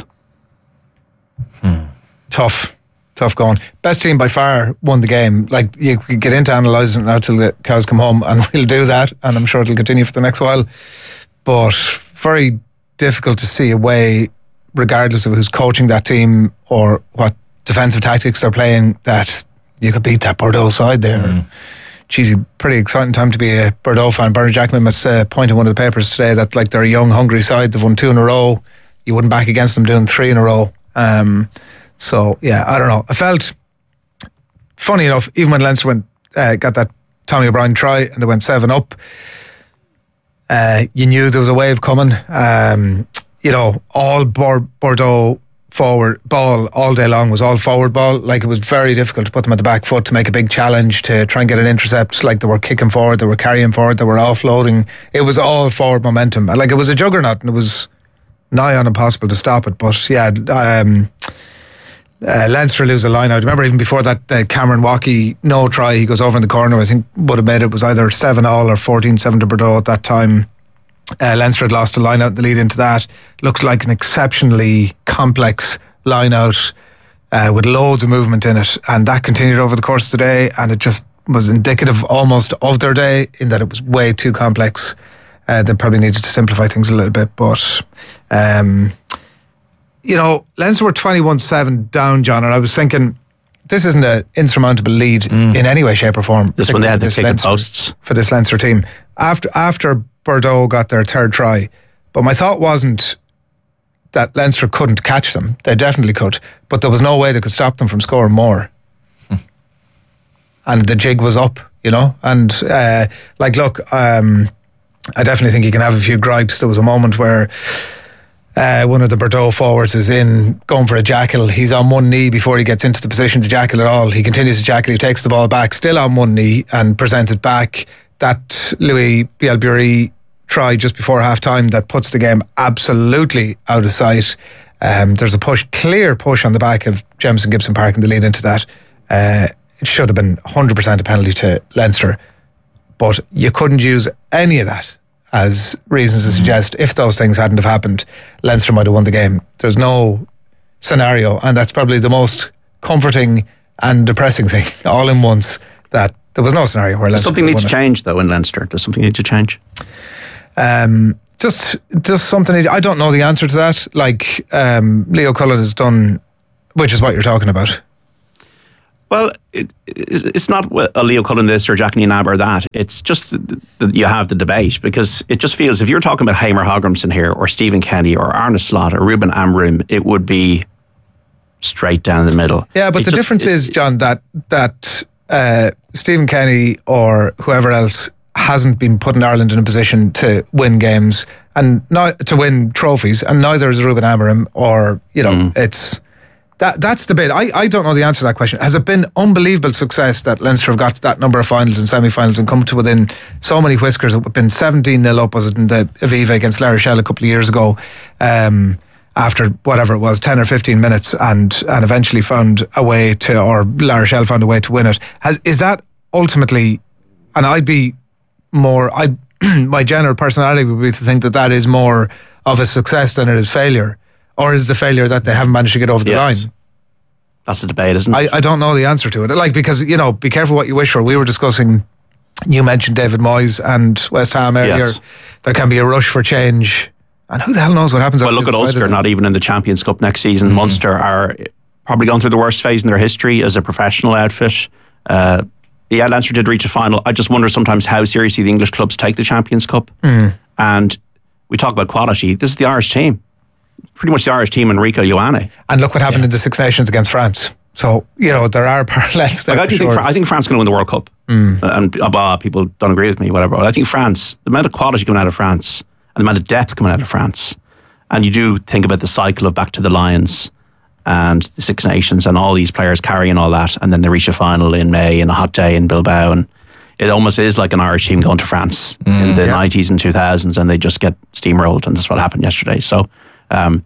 Hmm. Tough. Tough going. Best team by far won the game. Like, you could get into analysing it now till the cows come home, and we'll do that, and I'm sure it'll continue for the next while. But very difficult to see a way, regardless of who's coaching that team or what defensive tactics they're playing, that you could beat that Bordeaux side there. Mm. Geez, pretty exciting time to be a Bordeaux fan. Bernard Jackman must uh, point in one of the papers today that like they're a young, hungry side. They've won two in a row. You wouldn't back against them doing three in a row. Um, so yeah, I don't know. I felt, funny enough, even when Leinster went uh, got that Tommy O'Brien try and they went seven up, Uh, you knew there was a wave coming. Um, you know, all Bordeaux forward ball all day long was all forward ball. Like, it was very difficult to put them at the back foot to make a big challenge to try and get an intercept. Like, they were kicking forward, they were carrying forward, they were offloading. It was all forward momentum. Like, it was a juggernaut, and it was nigh on impossible to stop it. But yeah, um, uh, Leinster lose a line out. Remember, even before that, uh, Cameron Waukee no try, he goes over in the corner. I think would have made it was either seven all or fourteen seven to Bordeaux at that time. Uh, Leinster had lost a line out in the lead into that. Looked like an exceptionally complex line out uh, with loads of movement in it, and that continued over the course of the day, and it just was indicative almost of their day in that it was way too complex. Uh, they probably needed to simplify things a little bit, but um, you know, Leinster were twenty-one seven down, John, and I was thinking, this isn't an insurmountable lead mm. in any way, shape or form. This one they had to kick the posts. For this Leinster team. After after Bordeaux got their third try, but my thought wasn't that Leinster couldn't catch them. They definitely could, but there was no way they could stop them from scoring more. Hmm. And the jig was up, you know, and uh, like, look, um, I definitely think you can have a few gripes. There was a moment where Uh, one of the Bordeaux forwards is in going for a jackal. He's on one knee before he gets into the position to jackal at all. He continues to jackal. He takes the ball back, still on one knee, and presents it back. That Louis Bielbury try just before half time that puts the game absolutely out of sight. Um, there's a push, clear push on the back of Jameson Gibson Park in the lead into that. Uh, it should have been one hundred percent a penalty to Leinster, but you couldn't use any of that as reasons to suggest if those things hadn't have happened, Leinster might have won the game. There's no scenario, and that's probably the most comforting and depressing thing all in once, that there was no scenario where Leinster something could needs have to won it. change though in Leinster. Does something need to change? Um, just, just something. I don't know the answer to that. Like um, Leo Cullen has done, which is what you're talking about. Well, it, it's not a Leo Cullen this or Jack Nab or that. It's just that you have the debate, because it just feels if you're talking about Hamer Hogramson here or Stephen Kenny or Arne Slot or Ruben Amorim, it would be straight down the middle. Yeah, but it the just, difference it, is, John, that that uh, Stephen Kenny or whoever else hasn't been put in Ireland in a position to win games and not to win trophies, and neither is Ruben Amorim, or you know, mm. it's that that's the bit. I, I don't know the answer to that question. Has it been unbelievable success that Leinster have got to that number of finals and semi-finals and come to within so many whiskers? It's been seventeen nil up, was it, in the Aviva against La Rochelle a couple of years ago, um, after whatever it was, ten or fifteen minutes, and and eventually found a way to, or La Rochelle found a way to win it. Has is that ultimately? And I'd be more, I my general personality would be to think that that is more of a success than it is failure, or is the failure that they haven't managed to get over the yes. line? That's the debate, isn't it? I, I don't know the answer to it. Like, because, you know, be careful what you wish for. We were discussing, you mentioned David Moyes and West Ham earlier. Yes. There can be a rush for change, and who the hell knows what happens. Well, look at Ulster, not even in the Champions Cup next season. Mm. Munster are probably going through the worst phase in their history as a professional outfit. Uh, Yeah, Leinster did reach a final. I just wonder sometimes how seriously the English clubs take the Champions Cup. Mm. And we talk about quality. This is the Irish team. Pretty much the Irish team and Rico Ioane. And look what happened yeah. in the Six Nations against France. So, you know, there are parallels there. Like I, think sure. Fra- I think France is going to win the World Cup. Mm. And uh, people don't agree with me, whatever. But I think France, the amount of quality coming out of France and the amount of depth coming out of France. And you do think about the cycle of back to the Lions and the Six Nations and all these players carrying all that, and then they reach a final in May in a hot day in Bilbao, and it almost is like an Irish team going to France mm, in the yeah. nineties and two thousands, and they just get steamrolled, and that's what happened yesterday. So um,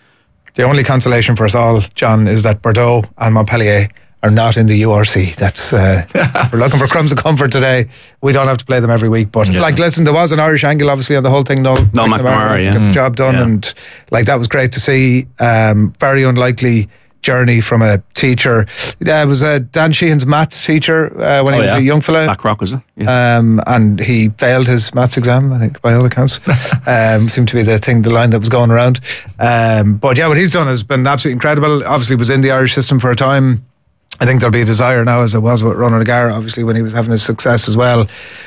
the only consolation for us all, John, is that Bordeaux and Montpellier are not in the U R C. That's uh, if we're looking for crumbs of comfort today, we don't have to play them every week. But yeah. like, listen, there was an Irish angle obviously on the whole thing. No, no McNamara, yeah. got the job done, yeah. and like that was great to see. Um, very unlikely journey from a teacher. Uh, it was uh, Dan Sheehan's maths teacher uh, when oh, he was yeah. a young fella. Blackrock, was it? Yeah. Um, and he failed his maths exam, I think, by all accounts. um, seemed to be the thing, the line that was going around. Um, but yeah, what he's done has been absolutely incredible. Obviously was in the Irish system for a time. I think there'll be a desire now, as it was with Ronan O'Gara, obviously, when he was having his success as well,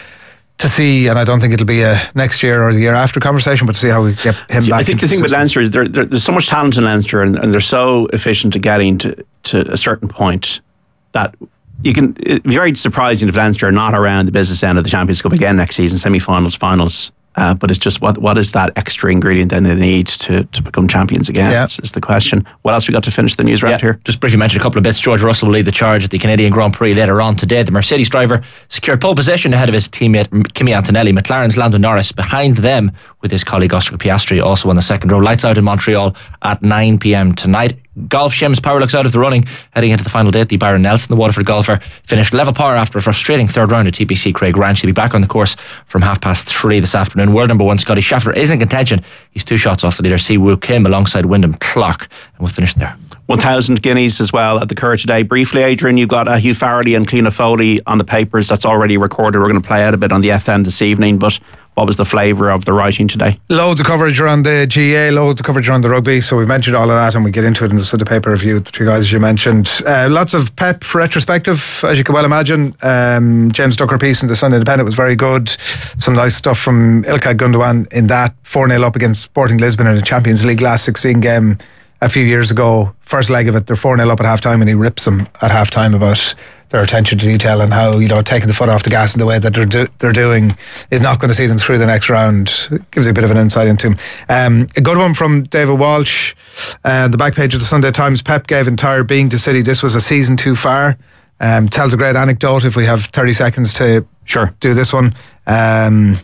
to see, and I don't think it'll be a next year or the year after conversation, but to see how we get him see, back. I think the thing the with Leinster is there, there, there's so much talent in Leinster, and, and they're so efficient at getting to, to a certain point that you can. It'd be very surprising if Leinster are not around the business end of the Champions Cup again next season, semi-finals, finals. Uh, but it's just what what is that extra ingredient then they need to, to become champions again? Yeah. Is, is the question. What else we got to finish the news round yeah, here? Just briefly mention a couple of bits. George Russell will lead the charge at the Canadian Grand Prix later on today. The Mercedes driver secured pole position ahead of his teammate Kimi Antonelli. McLaren's Lando Norris behind them with his colleague Oscar Piastri also on the second row. Lights out in Montreal at nine p.m. tonight. Golf, Seamus Power looks out of the running heading into the final day. The Byron Nelson, the Waterford golfer, finished level par after a frustrating third round at T P C Craig Ranch. He'll be back on the course from half past three this afternoon. World number one Scotty Scheffler is in contention. He's two shots off the leader Si Woo Kim alongside Wyndham Clark, and we'll finish there. one thousand guineas as well at the Curragh today. Briefly, Adrian, you've got uh, Hugh Farrelly and Cliona Foley on the papers. That's already recorded. We're going to play out a bit on the F M this evening, but what was the flavour of the writing today? Loads of coverage around the G A A, loads of coverage around the rugby. So we mentioned all of that, and we get into it in the Sunday paper review with the two guys you mentioned. Uh, lots of Pep retrospective, as you can well imagine. Um, James Ducker piece in the Sunday Independent was very good. Some nice stuff from Ilkay Gundogan in that four nil up against Sporting Lisbon in the Champions League last sixteen game a few years ago. First leg of it, they're four nil up at half time, and he rips them at half time about their attention to detail and how, you know, taking the foot off the gas in the way that they're do- they're doing is not going to see them through the next round. It gives you a bit of an insight into him. Um, a good one from David Walsh, uh, the back page of the Sunday Times. Pep gave entire being to City. This was a season too far. Um, tells a great anecdote if we have thirty seconds to sure do this one. Um,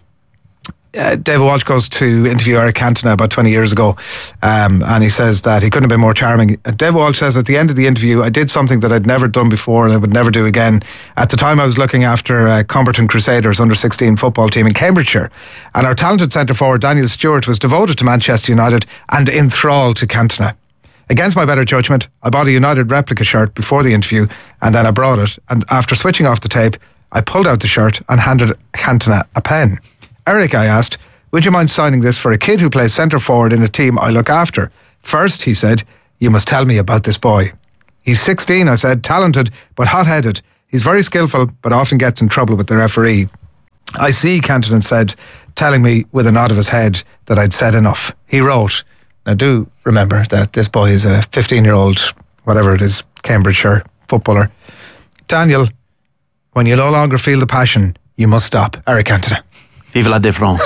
Uh, David Walsh goes to interview Eric Cantona about twenty years ago, um, and he says that he couldn't have been more charming. Uh, David Walsh says at the end of the interview, I did something that I'd never done before and I would never do again. At the time I was looking after uh, Comberton Crusaders under sixteen football team in Cambridgeshire, and our talented centre forward Daniel Stewart was devoted to Manchester United and enthralled to Cantona. Against my better judgment, I bought a United replica shirt before the interview, and then I brought it, and after switching off the tape, I pulled out the shirt and handed Cantona a pen. Eric, I asked, would you mind signing this for a kid who plays centre forward in a team I look after? First, he said, you must tell me about this boy. He's sixteen, I said, talented but hot-headed. He's very skillful but often gets in trouble with the referee. I see, Cantona said, telling me with a nod of his head that I'd said enough. He wrote, now do remember that this boy is a fifteen-year-old, whatever it is, Cambridgeshire footballer. Daniel, when you no longer feel the passion, you must stop. Eric Cantona. Vive la différence.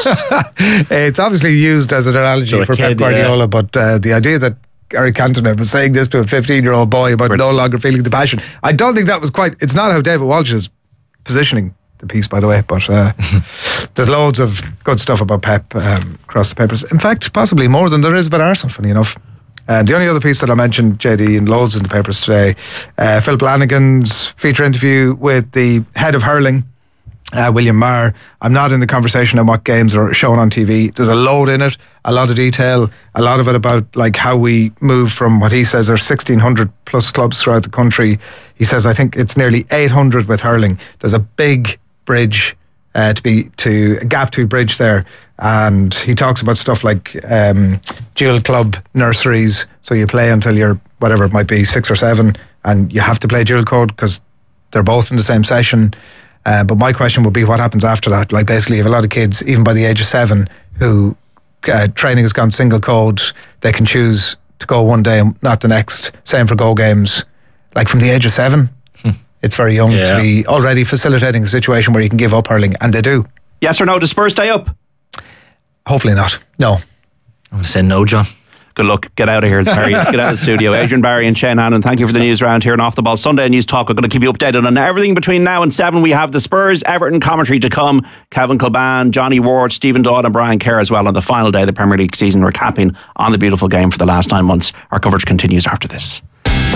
It's obviously used as an analogy So a for kid, Pep Guardiola, yeah. but uh, the idea that Eric Cantona was saying this to a fifteen-year-old boy about no longer feeling the passion, I don't think that was quite... It's not how David Walsh is positioning the piece, by the way, but uh, there's loads of good stuff about Pep um, across the papers. In fact, possibly more than there is about Arsenal, funny enough. And the only other piece that I mentioned, J D, in loads in the papers today, uh, Phil Flanagan's feature interview with the head of hurling, Uh, William Marr. I'm not in the conversation on what games are shown on T V. There's a load in it, a lot of detail, a lot of it about like how we move from what he says are sixteen hundred plus clubs throughout the country. He says I think it's nearly eight hundred with hurling. There's a big bridge uh, to be to a gap to be bridged there, and he talks about stuff like um, dual club nurseries. So you play until you're whatever it might be six or seven, and you have to play dual code because they're both in the same session. Uh, but my question would be what happens after that? Like basically you have a lot of kids, even by the age of seven, who uh, training has gone single code. They can choose to go one day and not the next. Same for Go Games. Like from the age of seven, hmm. it's very young yeah. to be already facilitating a situation where you can give up hurling, and they do. Yes or no, does Spurs stay up? Hopefully not. No. I'm going to say no, John. Good luck. Get out of here. It's Barry. Let's get out of the studio. Adrian Barry and Shane Hannon, thank you for the news round here on Off the Ball Sunday News Talk. We're going to keep you updated on everything between now and seven. We have the Spurs Everton commentary to come. Kevin Kilban, Johnny Ward, Stephen Dodd and Brian Kerr as well on the final day of the Premier League season. We're capping on the beautiful game for the last nine months. Our coverage continues after this.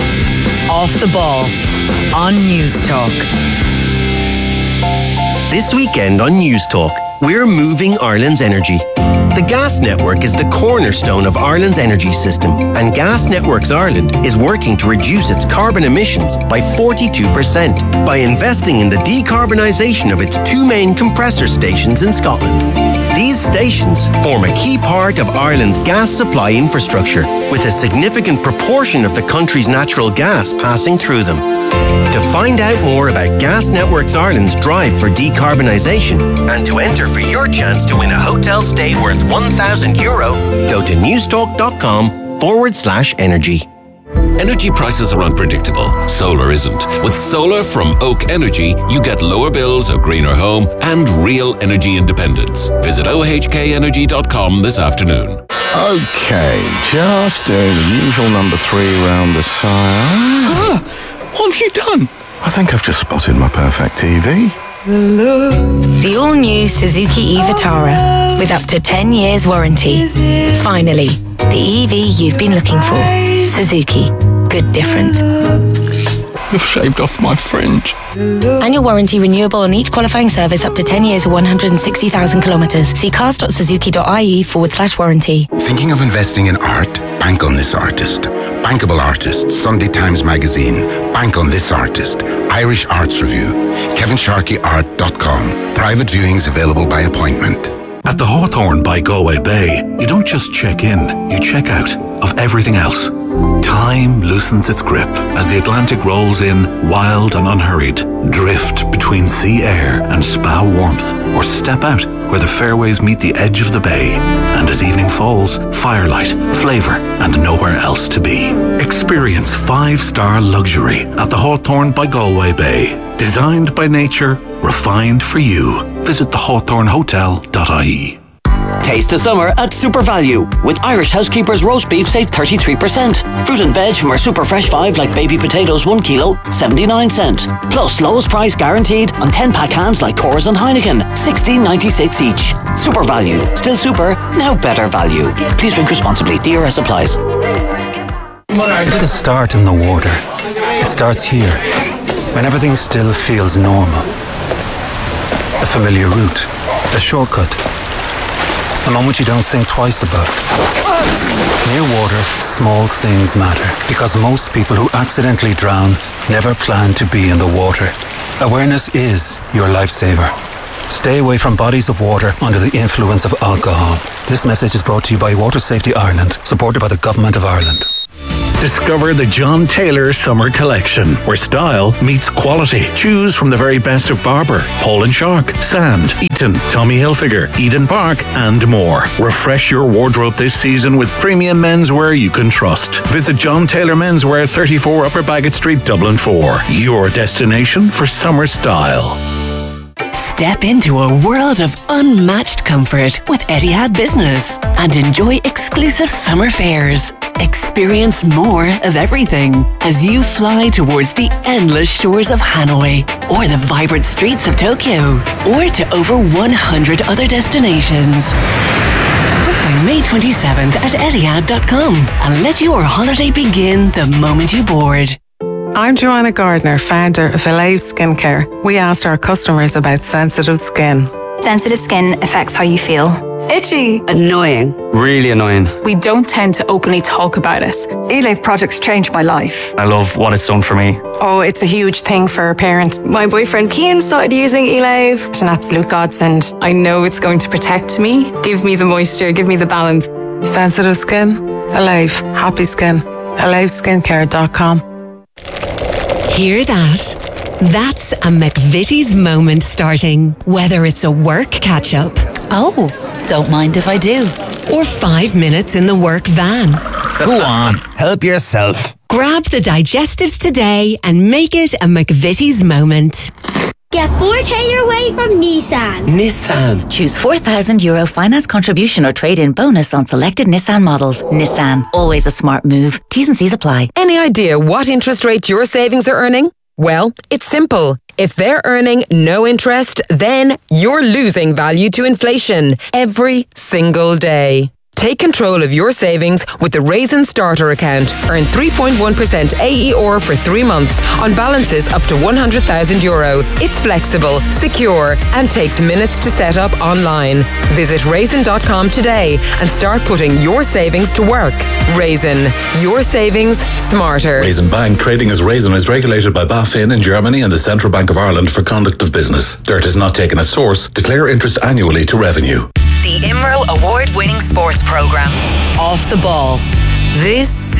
Off the Ball on News Talk. This weekend on News Talk, we're moving Ireland's energy. The gas network is the cornerstone of Ireland's energy system, and Gas Networks Ireland is working to reduce its carbon emissions by forty-two percent by investing in the decarbonisation of its two main compressor stations in Scotland. These stations form a key part of Ireland's gas supply infrastructure, with a significant proportion of the country's natural gas passing through them. To find out more about Gas Networks Ireland's drive for decarbonisation and to enter for your chance to win a hotel stay worth one thousand euro, go to newstalk.com forward slash energy. Energy prices are unpredictable. Solar isn't. With solar from Oak Energy, you get lower bills, a greener home, and real energy independence. Visit O H K energy dot com this afternoon. Okay, just doing the usual number three round the side. Ah, what have you done? I think I've just spotted my perfect T V. The all-new Suzuki e-Vitara with up to ten years warranty. Finally, the E V you've been looking for. Suzuki. Good different. You've shaved off my fringe. Annual warranty renewable on each qualifying service up to ten years or one hundred sixty thousand kilometres. See cars.suzuki.ie forward slash warranty. Thinking of investing in art? Bank on this artist. Bankable Artists, Sunday Times Magazine. Bank on this artist. Irish Arts Review. Kevin Sharkey Art dot com. Private viewings available by appointment. At the Hawthorne by Galway Bay, you don't just check in, you check out of everything else. Time loosens its grip as the Atlantic rolls in, wild and unhurried. Drift between sea air and spa warmth, or step out where the fairways meet the edge of the bay. And as evening falls, firelight, flavour, and nowhere else to be. Experience five-star luxury at the Hawthorne by Galway Bay. Designed by nature, refined for you. Visit the hawthorne hotel dot I E. Taste the summer at Super Value. With Irish Housekeepers roast beef, save thirty-three percent. Fruit and veg from our Super Fresh five like baby potatoes one kilo, seventy-nine cent. Plus lowest price guaranteed on ten pack cans like Coors and Heineken, sixteen ninety-six each. Super Value. Still super, now better value. Please drink responsibly. D R S applies. It doesn't start in the water. It starts here, when everything still feels normal. A familiar route, a shortcut, a moment you don't think twice about. Near water, small things matter, because most people who accidentally drown never plan to be in the water. Awareness is your lifesaver. Stay away from bodies of water under the influence of alcohol. This message is brought to you by Water Safety Ireland, supported by the Government of Ireland. Discover the John Taylor Summer Collection, where style meets quality. Choose from the very best of Barber, Paul and Shark, Sand, Eaton, Tommy Hilfiger, Eden Park, and more. Refresh your wardrobe this season with premium menswear you can trust. Visit John Taylor Menswear, thirty-four Upper Bagot Street, Dublin four. Your destination for summer style. Step into a world of unmatched comfort with Etihad Business and enjoy exclusive summer fares. Experience more of everything as you fly towards the endless shores of Hanoi or the vibrant streets of Tokyo or to over one hundred other destinations. Book by May twenty-seventh at Etihad dot com and let your holiday begin the moment you board. I'm Joanna Gardner, founder of Elave Skincare. We asked our customers about sensitive skin. Sensitive skin affects how you feel. Itchy. Annoying. Really annoying. We don't tend to openly talk about it. Elave products changed my life. I love what it's done for me. Oh, it's a huge thing for a parent. My boyfriend Cian started using Elave. It's an absolute godsend. I know it's going to protect me, give me the moisture, give me the balance. Sensitive skin? Elave. Happy skin. Elave skincare dot com. Hear that? That's a McVitie's moment starting. Whether it's a work catch-up. Oh, don't mind if I do. Or five minutes in the work van. Go on, help yourself. Grab the digestives today and make it a McVitie's moment. Get four K your way from Nissan. Nissan. Choose four thousand euro finance contribution or trade-in bonus on selected Nissan models. Nissan, always a smart move. T's and C's apply. Any idea what interest rate your savings are earning? Well, it's simple. If they're earning no interest, then you're losing value to inflation every single day. Take control of your savings with the Raisin Starter account. Earn three point one percent A E R for three months on balances up to one hundred thousand euro. It's flexible, secure, and takes minutes to set up online. Visit raisin dot com today and start putting your savings to work. Raisin, your savings smarter. Raisin Bank, trading as Raisin, is regulated by BaFin in Germany and the Central Bank of Ireland for conduct of business. Dirt is not taken as source. Declare interest annually to revenue. The I M R O award-winning sports programme. Off the Ball. This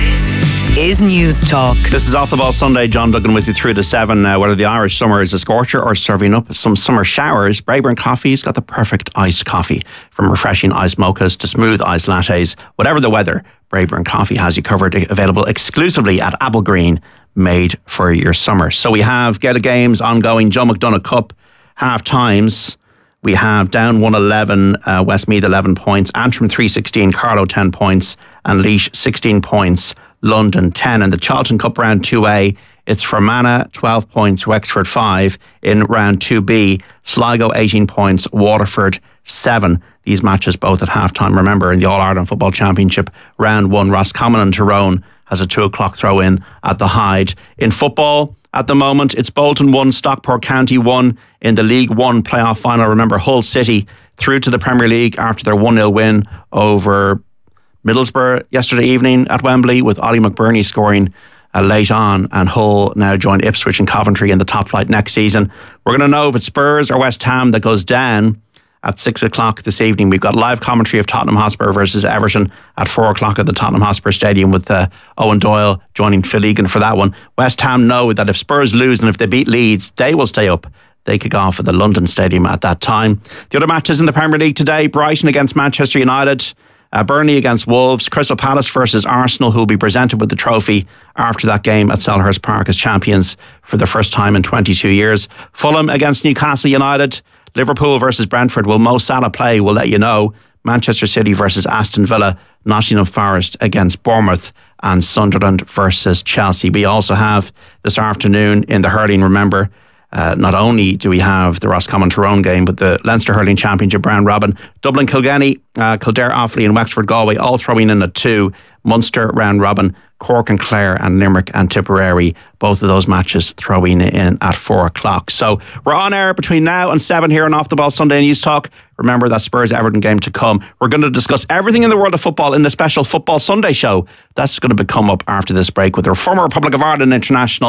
is News Talk. This is Off the Ball Sunday. John Duggan with you through to seven. Uh, whether the Irish summer is a scorcher or serving up some summer showers, Braeburn Coffee's got the perfect iced coffee. From refreshing iced mochas to smooth iced lattes, whatever the weather, Braeburn Coffee has you covered. Available exclusively at Applegreen, made for your summer. So we have Gaelic games ongoing, Joe McDonagh Cup, half times. We have Down one eleven, uh, Westmeath eleven points, Antrim three sixteen, Carlow ten points, and Laois sixteen points, London ten. And the Charlton Cup round two A, it's Fermanagh twelve points, Wexford five. In round two B, Sligo eighteen points, Waterford seven. These matches both at half-time. Remember, in the All-Ireland Football Championship, round one, Roscommon and Tyrone has a two o'clock throw-in at the Hyde. In football, at the moment, it's Bolton one, Stockport County one in the League One playoff final. Remember, Hull City through to the Premier League after their one nil win over Middlesbrough yesterday evening at Wembley, with Ollie McBurney scoring uh, late on, and Hull now join Ipswich and Coventry in the top flight next season. We're going to know if it's Spurs or West Ham that goes down at six o'clock this evening. We've got live commentary of Tottenham Hotspur versus Everton at four o'clock at the Tottenham Hotspur Stadium, with uh, Owen Doyle joining Phil Egan for that one. West Ham know that if Spurs lose and if they beat Leeds, they will stay up. They kick off at the London Stadium at that time. The other matches in the Premier League today: Brighton against Manchester United, uh, Burnley against Wolves, Crystal Palace versus Arsenal, who will be presented with the trophy after that game at Selhurst Park as champions for the first time in twenty-two years. Fulham against Newcastle United, Liverpool versus Brentford. Will Mo Salah play? We'll let you know. Manchester City versus Aston Villa, Nottingham Forest against Bournemouth, and Sunderland versus Chelsea. We also have this afternoon in the hurling, remember, uh, not only do we have the Roscommon Tyrone game, but the Leinster Hurling Championship round robin. Dublin Kilkenny, uh, Kildare Offaly and Wexford Galway all throwing in at two. Munster round robin, Cork and Clare and Limerick and Tipperary, both of those matches throwing in at four o'clock. So we're on air between now and seven here on Off the Ball Sunday News Talk. Remember that Spurs Everton game to come. We're going to discuss everything in the world of football in the special Football Sunday show. That's going to come up after this break with our former Republic of Ireland international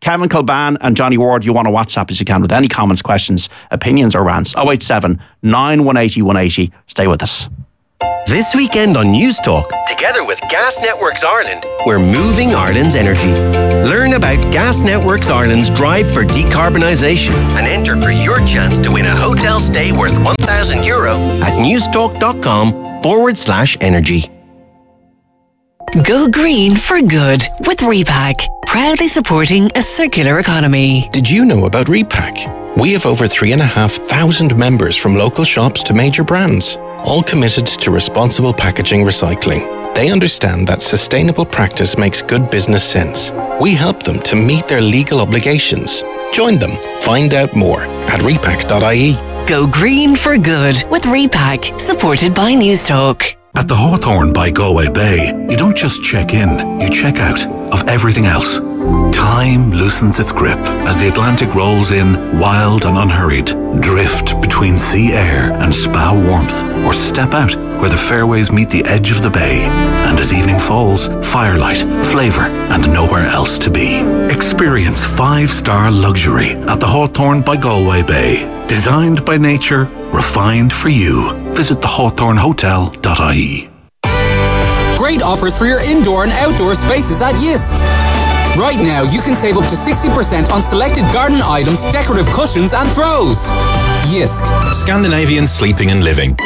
Kevin Kilban and Johnny Ward, you want to WhatsApp as you can with any comments, questions, opinions or rants. oh eight seven, nine one eight oh, one eight oh. Stay with us. This weekend on News Talk, together with Gas Networks Ireland, we're moving Ireland's energy. Learn about Gas Networks Ireland's drive for decarbonisation and enter for your chance to win a hotel stay worth one thousand euro at newstalk.com forward slash energy. Go green for good with Repack, proudly supporting a circular economy. Did you know about Repack? We have over three and a half thousand members from local shops to major brands, all committed to responsible packaging recycling. They understand that sustainable practice makes good business sense. We help them to meet their legal obligations. Join them. Find out more at repack dot I E. Go green for good with Repack, supported by News Talk. At the Hawthorne by Galway Bay, you don't just check in, you check out of everything else. Time loosens its grip as the Atlantic rolls in, wild and unhurried. Drift between sea air and spa warmth, or step out where the fairways meet the edge of the bay. And as evening falls, firelight, flavour, and nowhere else to be. Experience five-star luxury at the Hawthorne by Galway Bay. Designed by nature, refined for you. Visit the hawthorne hotel dot I E. Great offers for your indoor and outdoor spaces at Yisk. Right now, you can save up to sixty percent on selected garden items, decorative cushions and throws. Yisk. Scandinavian sleeping and living.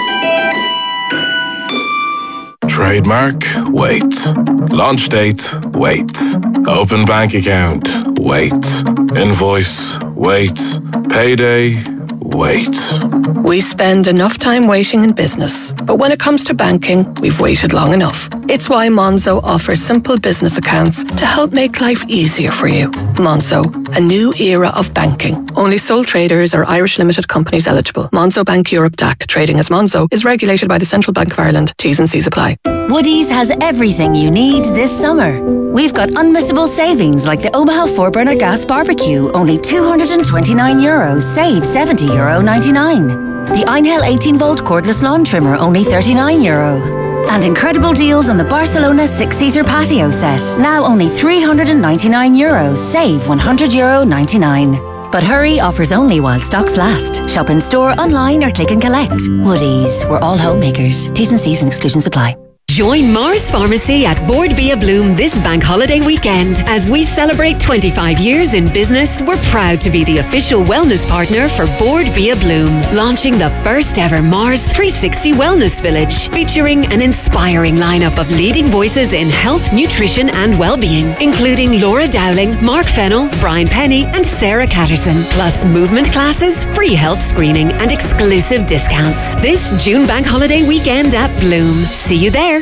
Trademark, wait. Launch date, wait. Open bank account, wait. Invoice, wait. Payday, wait. We spend enough time waiting in business, but when it comes to banking, we've waited long enough. It's why Monzo offers simple business accounts to help make life easier for you. Monzo, a new era of banking. Only sole traders or Irish limited companies eligible. Monzo Bank Europe D A C, trading as Monzo, is regulated by the Central Bank of Ireland. T's and C's apply. Woodies has everything you need this summer. We've got unmissable savings like the Omaha four burner gas barbecue, only two hundred twenty-nine euros, save seventy euro ninety-nine. The Einhell eighteen volt cordless lawn trimmer, only thirty-nine euro. And incredible deals on the Barcelona six-seater patio set, now only three hundred ninety-nine euros, save one hundred euro ninety-nine. But hurry, offers only while stocks last. Shop in store, online or click and collect. Woodies, we're all homemakers. T's and C's and exclusions apply. Join Mars Pharmacy at Board Bia Bloom this bank holiday weekend. As we celebrate twenty-five years in business, we're proud to be the official wellness partner for Board Bia Bloom, launching the first ever Mars three sixty Wellness Village, featuring an inspiring lineup of leading voices in health, nutrition and well-being, including Laura Dowling, Mark Fennell, Brian Penny and Sarah Catterson, plus movement classes, free health screening and exclusive discounts. This June bank holiday weekend at Bloom. See you there.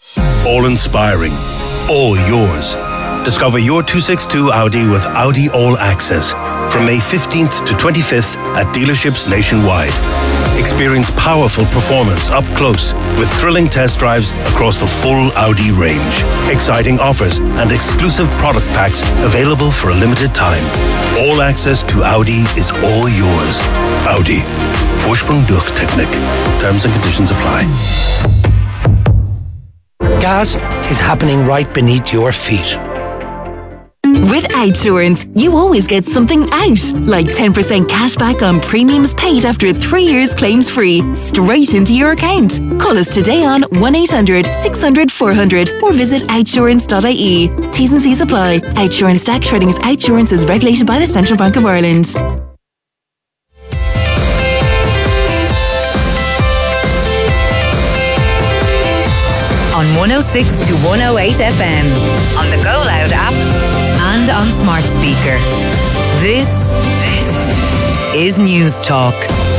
All inspiring, all yours. Discover your two sixty-two Audi with Audi All Access from May fifteenth to twenty-fifth at dealerships nationwide. Experience powerful performance up close with thrilling test drives across the full Audi range. Exciting offers and exclusive product packs available for a limited time. All access to Audi is all yours. Audi. Vorsprung durch Technik. Terms and conditions apply. Gas is happening right beneath your feet. With Outsurance, you always get something out, like ten percent cash back on premiums paid after three years claims free, straight into your account. Call us today on one eight hundred six hundred four hundred or visit outsurance dot I E. T's and C's apply. Outsurance D A C trading as Outsurance is regulated by the Central Bank of Ireland. On one oh six to one oh eight F M, on the Go Loud app, and on smart speaker. This, this is News Talk.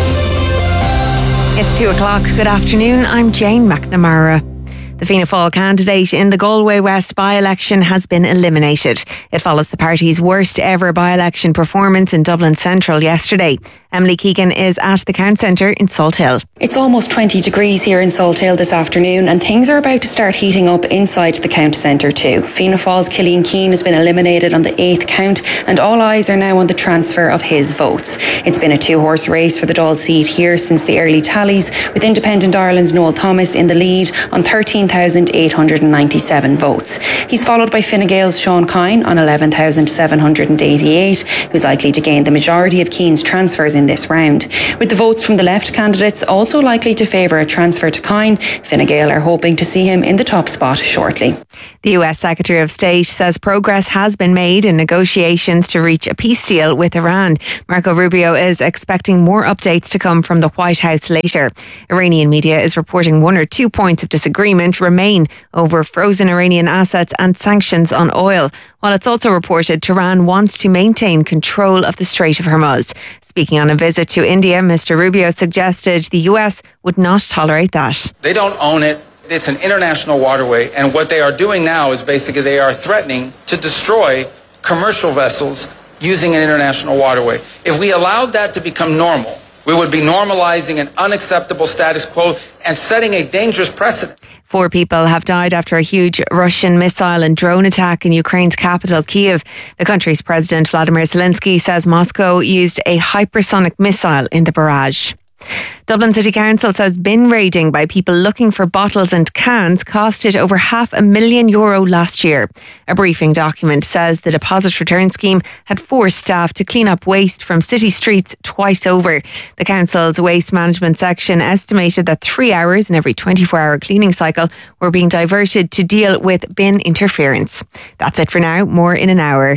It's two o'clock. Good afternoon. I'm Jane McNamara. The Fianna Fáil candidate in the Galway West by-election has been eliminated. It follows the party's worst ever by-election performance in Dublin Central yesterday. Emily Keegan is at the Count Centre in Salthill. It's almost twenty degrees here in Salthill this afternoon, and things are about to start heating up inside the Count Centre too. Fianna Fáil's Killian Keane has been eliminated on the eighth count, and all eyes are now on the transfer of his votes. It's been a two-horse race for the Dáil seat here since the early tallies, with Independent Ireland's Noel Thomas in the lead on thirteen thousand eight hundred ninety-seven votes. He's followed by Fine Gael's Sean Kine on eleven thousand seven hundred eighty-eight, who's likely to gain the majority of Keane's transfers in this round. With the votes from the left candidates also likely to favour a transfer to Kine, Fine Gael are hoping to see him in the top spot shortly. The U S Secretary of State says progress has been made in negotiations to reach a peace deal with Iran. Marco Rubio is expecting more updates to come from the White House later. Iranian media is reporting one or two points of disagreement remain over frozen Iranian assets and sanctions on oil, while it's also reported Tehran wants to maintain control of the Strait of Hormuz. Speaking on a visit to India, Mister Rubio suggested the U S would not tolerate that. They don't own it. It's an international waterway, and what they are doing now is basically they are threatening to destroy commercial vessels using an international waterway. If we allowed that to become normal, we would be normalizing an unacceptable status quo and setting a dangerous precedent. Four people have died after a huge Russian missile and drone attack in Ukraine's capital, Kyiv. The country's president, Vladimir Zelensky, says Moscow used a hypersonic missile in the barrage. Dublin City Council says bin raiding by people looking for bottles and cans costed over half a million euro last year. A briefing document says the deposit return scheme had forced staff to clean up waste from city streets twice over. The council's waste management section estimated that three hours in every twenty-four hour cleaning cycle were being diverted to deal with bin interference. That's it for now. More in an hour.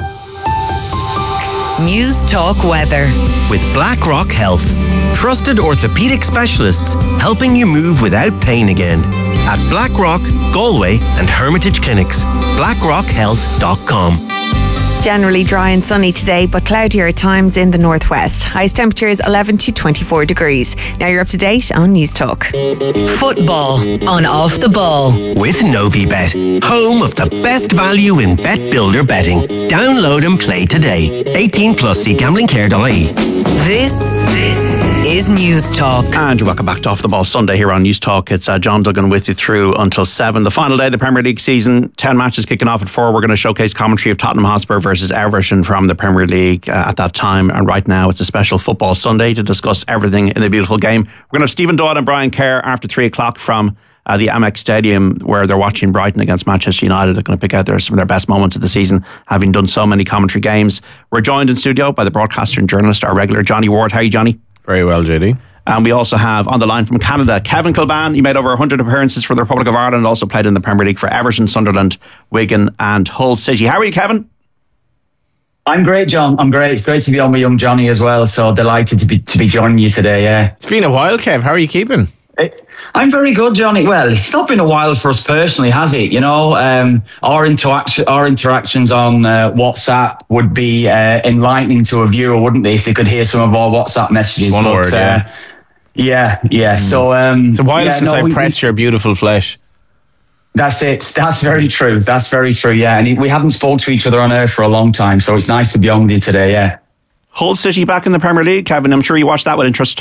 News Talk Weather. With BlackRock Health. Trusted orthopedic specialists helping you move without pain again. At BlackRock, Galway and Hermitage Clinics. blackrock health dot com. Generally dry and sunny today, but cloudier at times in the northwest. Highest temperatures eleven to twenty-four degrees. Now you're up to date on News Talk. Football on Off the Ball. With Novibet, home of the best value in bet builder betting. Download and play today. eighteen plus, see gambling care dot I E. This, this is News Talk. And welcome back to Off the Ball Sunday here on News Talk. It's uh, John Duggan with you through until seven. The final day of the Premier League season. Ten matches kicking off at four. We're going to showcase commentary of Tottenham Hotspur versus Everton from the Premier League uh, at that time. And right now it's a special Football Sunday to discuss everything in the beautiful game. We're going to have Stephen Doyle and Brian Kerr after three o'clock from uh, the Amex Stadium, where they're watching Brighton against Manchester United. They're going to pick out their, some of their best moments of the season, having done so many commentary games. We're joined in studio by the broadcaster and journalist, our regular Johnny Ward. How are you, Johnny? Very well, J D. And we also have on the line from Canada, Kevin Kilban. He made over one hundred appearances for the Republic of Ireland, also played in the Premier League for Everton, Sunderland, Wigan and Hull City. How are you, Kevin? I'm great, John. I'm great. It's great to be on with young Johnny as well. So delighted to be to be joining you today. Yeah, it's been a while, Kev. How are you keeping? I'm very good, Johnny. Well, it's not been a while for us personally, has it? You know, um, our interaction, our interactions on uh, WhatsApp would be uh, enlightening to a viewer, wouldn't they, if they could hear some of our WhatsApp messages? One but, word, yeah. Uh, yeah, yeah. Mm. So, um, it's a while yeah, since no, I we, pressed your beautiful flesh. That's it. That's very true. That's very true. Yeah, and we haven't spoken to each other on air for a long time, so it's nice to be on with you today. Yeah. Hull City back in the Premier League, Kevin. I'm sure you watched that with interest.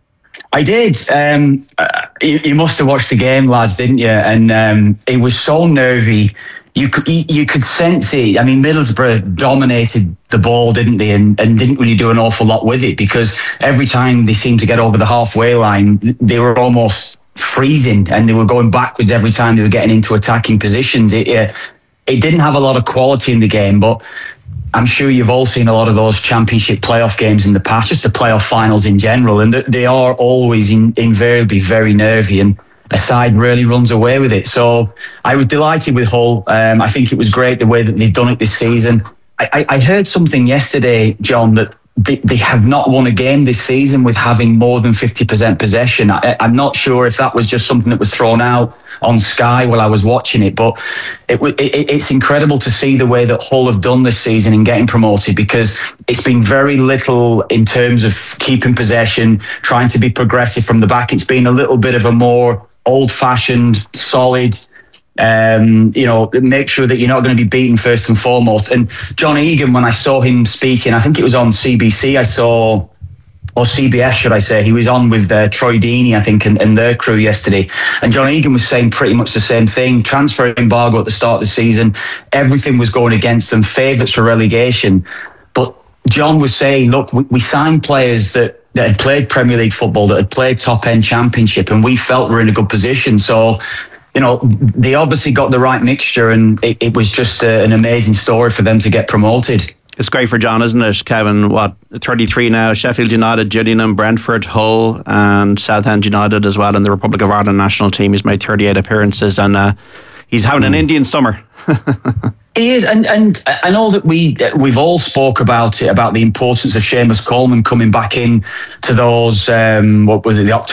I did. Um, uh, you, you must have watched the game, lads, didn't you? And um, it was so nervy. You could you could sense it. I mean, Middlesbrough dominated the ball, didn't they? And, and didn't really do an awful lot with it, because every time they seemed to get over the halfway line, they were almost freezing and they were going backwards every time they were getting into attacking positions. It uh, it didn't have a lot of quality in the game, but I'm sure you've all seen a lot of those championship playoff games in the past, just the playoff finals in general, and they are always in, invariably very nervy, and a side really runs away with it. So I was delighted with Hull. Um, I think it was great the way that they've done it this season. I, I, I heard something yesterday, John, that they, they have not won a game this season with having more than fifty percent possession. I, I'm not sure if that was just something that was thrown out on Sky while I was watching it, but it, it, it's incredible to see the way that Hull have done this season in getting promoted, because it's been very little in terms of keeping possession, trying to be progressive from the back. It's been a little bit of a more old-fashioned, solid, um, you know, make sure that you're not going to be beaten first and foremost. And John Egan, when I saw him speaking, I think it was on C B C, I saw... or C B S, should I say. He was on with uh, Troy Deeney, I think, and, and their crew yesterday. And John Egan was saying pretty much the same thing. Transfer embargo at the start of the season, everything was going against them, favourites for relegation. But John was saying, look, we, we signed players that, that had played Premier League football, that had played top-end championship, and we felt we're in a good position. So you know, they obviously got the right mixture, and it, it was just a, an amazing story for them to get promoted. It's great for John, isn't it, Kevin? What, thirty-three now, Sheffield United, Gillingham, Brentford, Hull and Southend United as well in the Republic of Ireland national team. He's made thirty-eight appearances and uh, he's having an Indian summer. He is, and and I know that we we've all spoke about it, about the importance of Seamus Coleman coming back in to those um, what was it, the